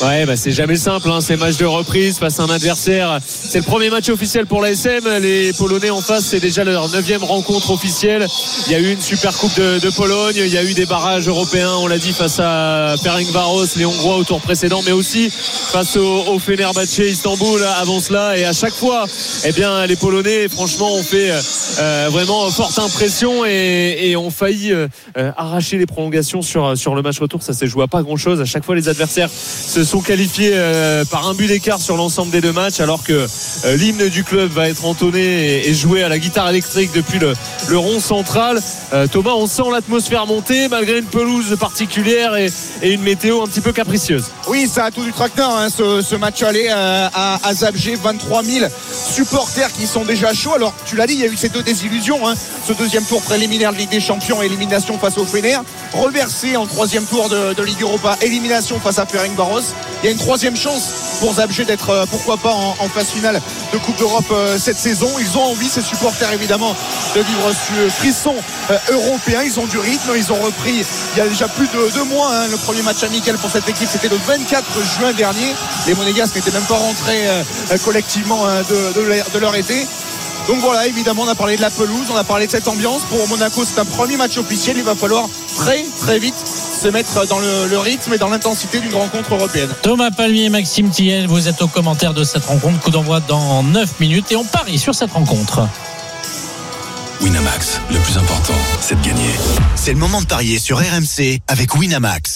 Speaker 21: Ouais, bah c'est jamais simple, hein, ces matchs de reprise face à un adversaire. C'est le premier match officiel pour l'A S M. Les Polonais en face, c'est déjà leur neuvième rencontre officielle. Il y a eu une super coupe de, de Pologne, il y a eu des barrages européens, on l'a dit, face à Ferencváros, les Hongrois au tour précédent, mais aussi face au, au Fenerbahçe Istanbul avant cela. Et à chaque fois, eh bien, les Polonais, franchement, ont fait euh, vraiment forte impression et, et ont failli euh, arracher les prolongations sur, sur le match retour. Ça s'est joué à pas grand chose. À chaque fois, les adversaires se sont qualifiés euh, par un but d'écart sur l'ensemble des deux matchs, alors que euh, l'hymne du club va être entonné et, et joué à la guitare électrique depuis le, le rond central. euh, Thomas, on sent l'atmosphère monter malgré une pelouse particulière et, et une météo un petit peu capricieuse.
Speaker 22: Oui, ça a tout du tracteur, hein, ce, ce match aller euh, à, à Zabrze. Vingt-trois mille supporters qui sont déjà chauds. Alors tu l'as dit, il y a eu ces deux désillusions, hein, ce deuxième tour préliminaire de Ligue des Champions, élimination face au Fener, reversé en troisième tour de, de Ligue Europa, élimination face à Ferencváros. Il y a une troisième chance pour Zabrze d'être euh, pourquoi pas en, en phase finale de Coupe d'Europe euh, cette saison. Ils ont envie, ces supporters évidemment, de vivre ce frisson euh, européen. Ils ont du rythme, ils ont repris il y a déjà plus de deux mois, hein, le premier match amical pour cette équipe, c'était le vingt-quatre juin dernier. Les Monégasques n'étaient même pas rentrés euh, collectivement euh, de, de, leur, de leur été. Donc voilà, évidemment, on a parlé de la pelouse, on a parlé de cette ambiance. Pour Monaco, c'est un premier match officiel. Il va falloir très très vite se mettre dans le, le rythme et dans l'intensité d'une rencontre européenne.
Speaker 8: Thomas Palmier et Maxime Thiel, vous êtes au commentaire de cette rencontre. Coup d'envoi dans neuf minutes et on parie sur cette rencontre.
Speaker 3: Winamax, le plus important, c'est de gagner. C'est le moment de parier sur R M C avec Winamax.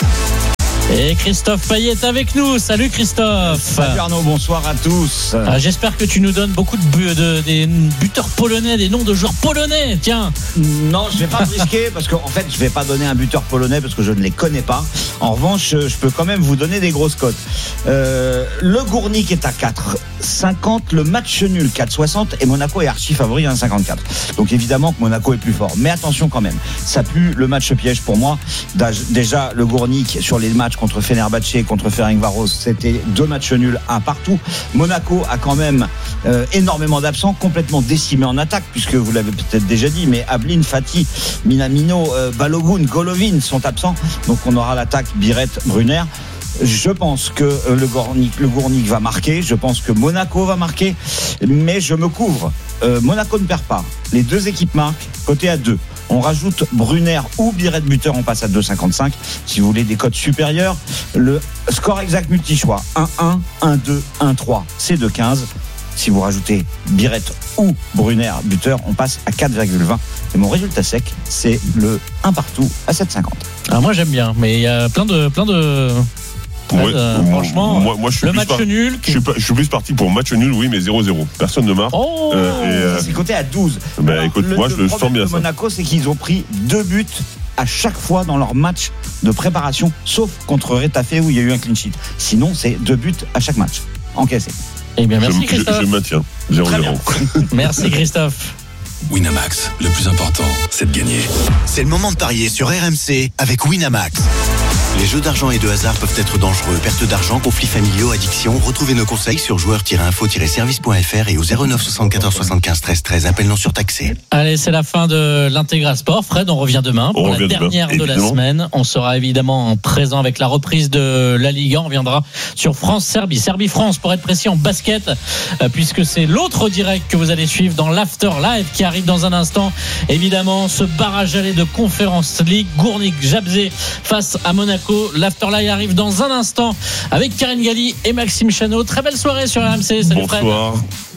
Speaker 8: Et Christophe Payet est avec nous. Salut Christophe.
Speaker 6: Salut Arnaud, bonsoir à tous.
Speaker 8: Ah, j'espère que tu nous donnes beaucoup de, bu- de des buteurs polonais, des noms de joueurs polonais. Tiens.
Speaker 6: Non, je vais pas me risquer parce qu'en fait, je vais pas donner un buteur polonais parce que je ne les connais pas. En revanche, je peux quand même vous donner des grosses cotes. Euh, le Gournik est à quatre cinquante, le match nul quatre soixante et Monaco est archi favori à un cinquante-quatre. Donc évidemment que Monaco est plus fort. Mais attention quand même, ça pue le match piège pour moi. Déjà, le Gournik sur les matchs contre Fenerbahçe et contre Ferencváros, c'était deux matchs nuls, un partout. Monaco a quand même euh, énormément d'absents, complètement décimé en attaque, puisque vous l'avez peut-être déjà dit, mais Ablin, Fati, Minamino, euh, Balogun, Golovin sont absents. Donc on aura l'attaque Biret, Brunner. Je pense que le Gournik, le Gournik va marquer. Je pense que Monaco va marquer. Mais je me couvre. Euh, Monaco ne perd pas. Les deux équipes marquent. Côté à deux. On rajoute Brunner ou Biret buteur. On passe à deux virgule cinquante-cinq. Si vous voulez des cotes supérieures. Le score exact multi-choix. un un, un deux, un trois. C'est deux virgule quinze. Si vous rajoutez Biret ou Brunner buteur, on passe à quatre virgule vingt. Et mon résultat sec, c'est le un partout à sept virgule cinquante.
Speaker 8: Ah, moi j'aime bien. Mais il y a plein de... Plein de...
Speaker 1: Ouais,
Speaker 8: euh,
Speaker 1: moi,
Speaker 8: franchement,
Speaker 1: moi, moi, je suis
Speaker 8: le
Speaker 1: plus
Speaker 8: match
Speaker 1: par...
Speaker 8: nul.
Speaker 1: Je suis, pas... je suis plus parti pour match nul, oui, mais zéro zéro. Personne ne marque.
Speaker 8: Oh
Speaker 1: euh, et, euh...
Speaker 6: C'est coté à douze.
Speaker 1: Bah,
Speaker 6: Alors,
Speaker 1: écoute,
Speaker 6: le,
Speaker 1: moi, je le sens bien.
Speaker 6: Le problème de Monaco, c'est qu'ils ont pris deux buts à chaque fois dans leur match de préparation, sauf contre Retafe où il y a eu un clean sheet. Sinon, c'est deux buts à chaque match encaissés.
Speaker 8: Eh bien, merci
Speaker 1: je,
Speaker 8: Christophe.
Speaker 1: Je, je maintiens. zéro zéro.
Speaker 8: Merci Christophe.
Speaker 3: Winamax, le plus important, c'est de gagner. C'est le moment de parier sur R M C avec Winamax. Les jeux d'argent et de hasard peuvent être dangereux. Perte d'argent, conflits familiaux, addiction. Retrouvez nos conseils sur joueurs tiret info tiret service point f r et au zéro neuf soixante-quatorze soixante-quinze treize treize. Appel non surtaxé.
Speaker 8: Allez, c'est la fin de l'Intégral Sport. Fred, on revient demain pour
Speaker 1: on
Speaker 8: la dernière
Speaker 1: demain,
Speaker 8: de la semaine. On sera évidemment présent avec la reprise de la Ligue un. On reviendra sur France-Serbie. Serbie-France, pour être précis, en basket, euh, puisque c'est l'autre direct que vous allez suivre dans l'After Live qui arrive dans un instant. Évidemment, ce barrage aller de Conference League. Gournik, Zabrze face à Monaco. L'After Live arrive dans un instant avec Karine Galli et Maxime Chanot. Très belle soirée sur R M C. Salut Fred.
Speaker 1: Bonsoir.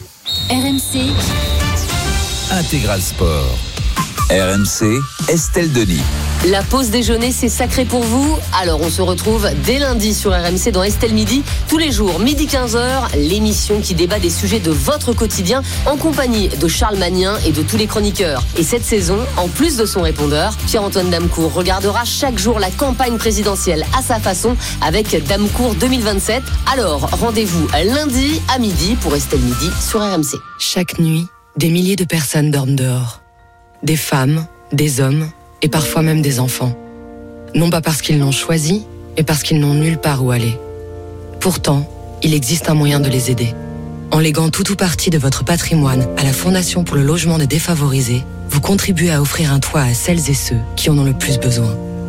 Speaker 7: R M C
Speaker 9: Intégral Sport. R M C, Estelle Denis.
Speaker 23: La pause déjeuner, c'est sacré pour vous. Alors, on se retrouve dès lundi sur R M C dans Estelle Midi. Tous les jours, midi quinze heures, l'émission qui débat des sujets de votre quotidien en compagnie de Charles Magnin et de tous les chroniqueurs. Et cette saison, en plus de son répondeur, Pierre-Antoine Damecourt regardera chaque jour la campagne présidentielle à sa façon avec Damecourt deux mille vingt-sept. Alors, rendez-vous lundi à midi pour Estelle Midi sur R M C.
Speaker 12: Chaque nuit, des milliers de personnes dorment dehors. Des femmes, des hommes et parfois même des enfants. Non pas parce qu'ils l'ont choisi, mais parce qu'ils n'ont nulle part où aller. Pourtant, il existe un moyen de les aider. En léguant tout ou partie de votre patrimoine à la Fondation pour le logement des défavorisés, vous contribuez à offrir un toit à celles et ceux qui en ont le plus besoin.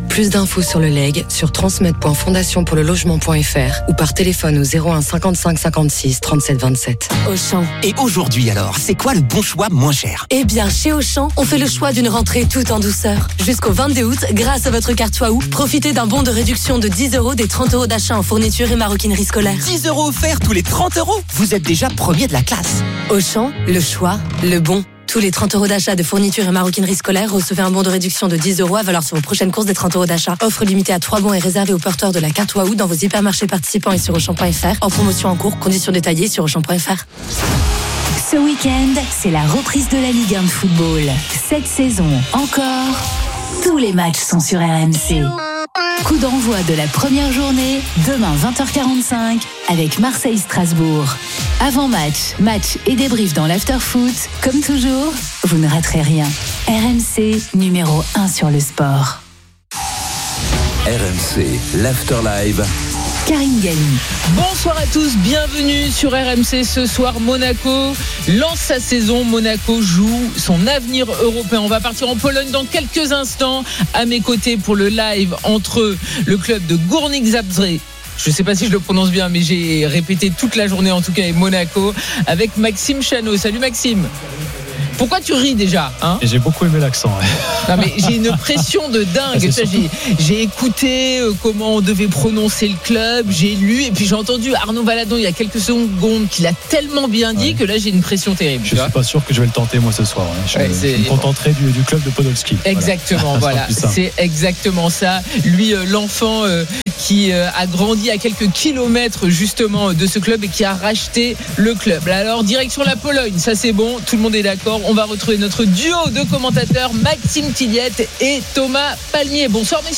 Speaker 12: Plus d'infos sur le leg sur transmed point fondation pour le logement point f r ou par téléphone au zéro un cinquante-cinq cinquante-six trente-sept vingt-sept.
Speaker 10: Auchan. Et aujourd'hui alors, c'est quoi le bon choix moins cher ?
Speaker 11: Eh bien, chez Auchan, on fait le choix d'une rentrée tout en douceur. Jusqu'au vingt-deux août, grâce à votre carte Waouh, profitez d'un bon de réduction de dix euros des trente euros d'achat en fourniture et maroquinerie scolaire.
Speaker 10: dix euros offerts tous les trente euros ? Vous êtes déjà premier de la classe.
Speaker 11: Auchan, le choix, le bon. Tous les trente euros d'achat de fourniture et maroquinerie scolaire, recevez un bon de réduction de dix euros à valeur sur vos prochaines courses des trente euros d'achat. Offre limitée à trois bons et réservée aux porteurs de la carte Waouh dans vos hypermarchés participants et sur Auchan point f r. En promotion en cours, conditions détaillées sur Auchan point f r.
Speaker 7: Ce week-end, c'est la reprise de la Ligue un de football. Cette saison encore, tous les matchs sont sur R M C. Coup d'envoi de la première journée, demain vingt heures quarante-cinq, avec Marseille-Strasbourg. Avant match, match et débrief dans l'after-foot. Comme toujours, vous ne raterez rien. R M C, numéro un sur le sport.
Speaker 9: R M C, l'After Live.
Speaker 7: Karine Galli.
Speaker 13: Bonsoir à tous, bienvenue sur R M C. Ce soir, Monaco lance sa saison. Monaco joue son avenir européen. On va partir en Pologne dans quelques instants. À mes côtés pour le live entre le club de Górnik Zabrze. Je ne sais pas si je le prononce bien, mais j'ai répété toute la journée en tout cas, et Monaco, avec Maxime Chanot. Salut Maxime. Pourquoi tu ris déjà, hein ?
Speaker 24: J'ai beaucoup aimé l'accent. Ouais.
Speaker 13: Non mais j'ai une pression de dingue. Ça, j'ai, j'ai écouté euh, comment on devait prononcer le club, j'ai lu et puis j'ai entendu Arnaud Valadon il y a quelques secondes qu'il a tellement bien dit ouais. que là j'ai une pression terrible.
Speaker 24: Je ne suis pas sûr que je vais le tenter moi ce soir. Ouais. Je, ouais, je me contenterai du, du club de Podolski.
Speaker 13: Exactement, voilà. voilà. C'est exactement ça. Lui, euh, l'enfant euh, qui euh, a grandi à quelques kilomètres justement de ce club et qui a racheté le club. Alors direction la Pologne, ça c'est bon, tout le monde est d'accord. On va retrouver notre duo de commentateurs Maxime Tilliette et Thomas Palmier. Bonsoir messieurs.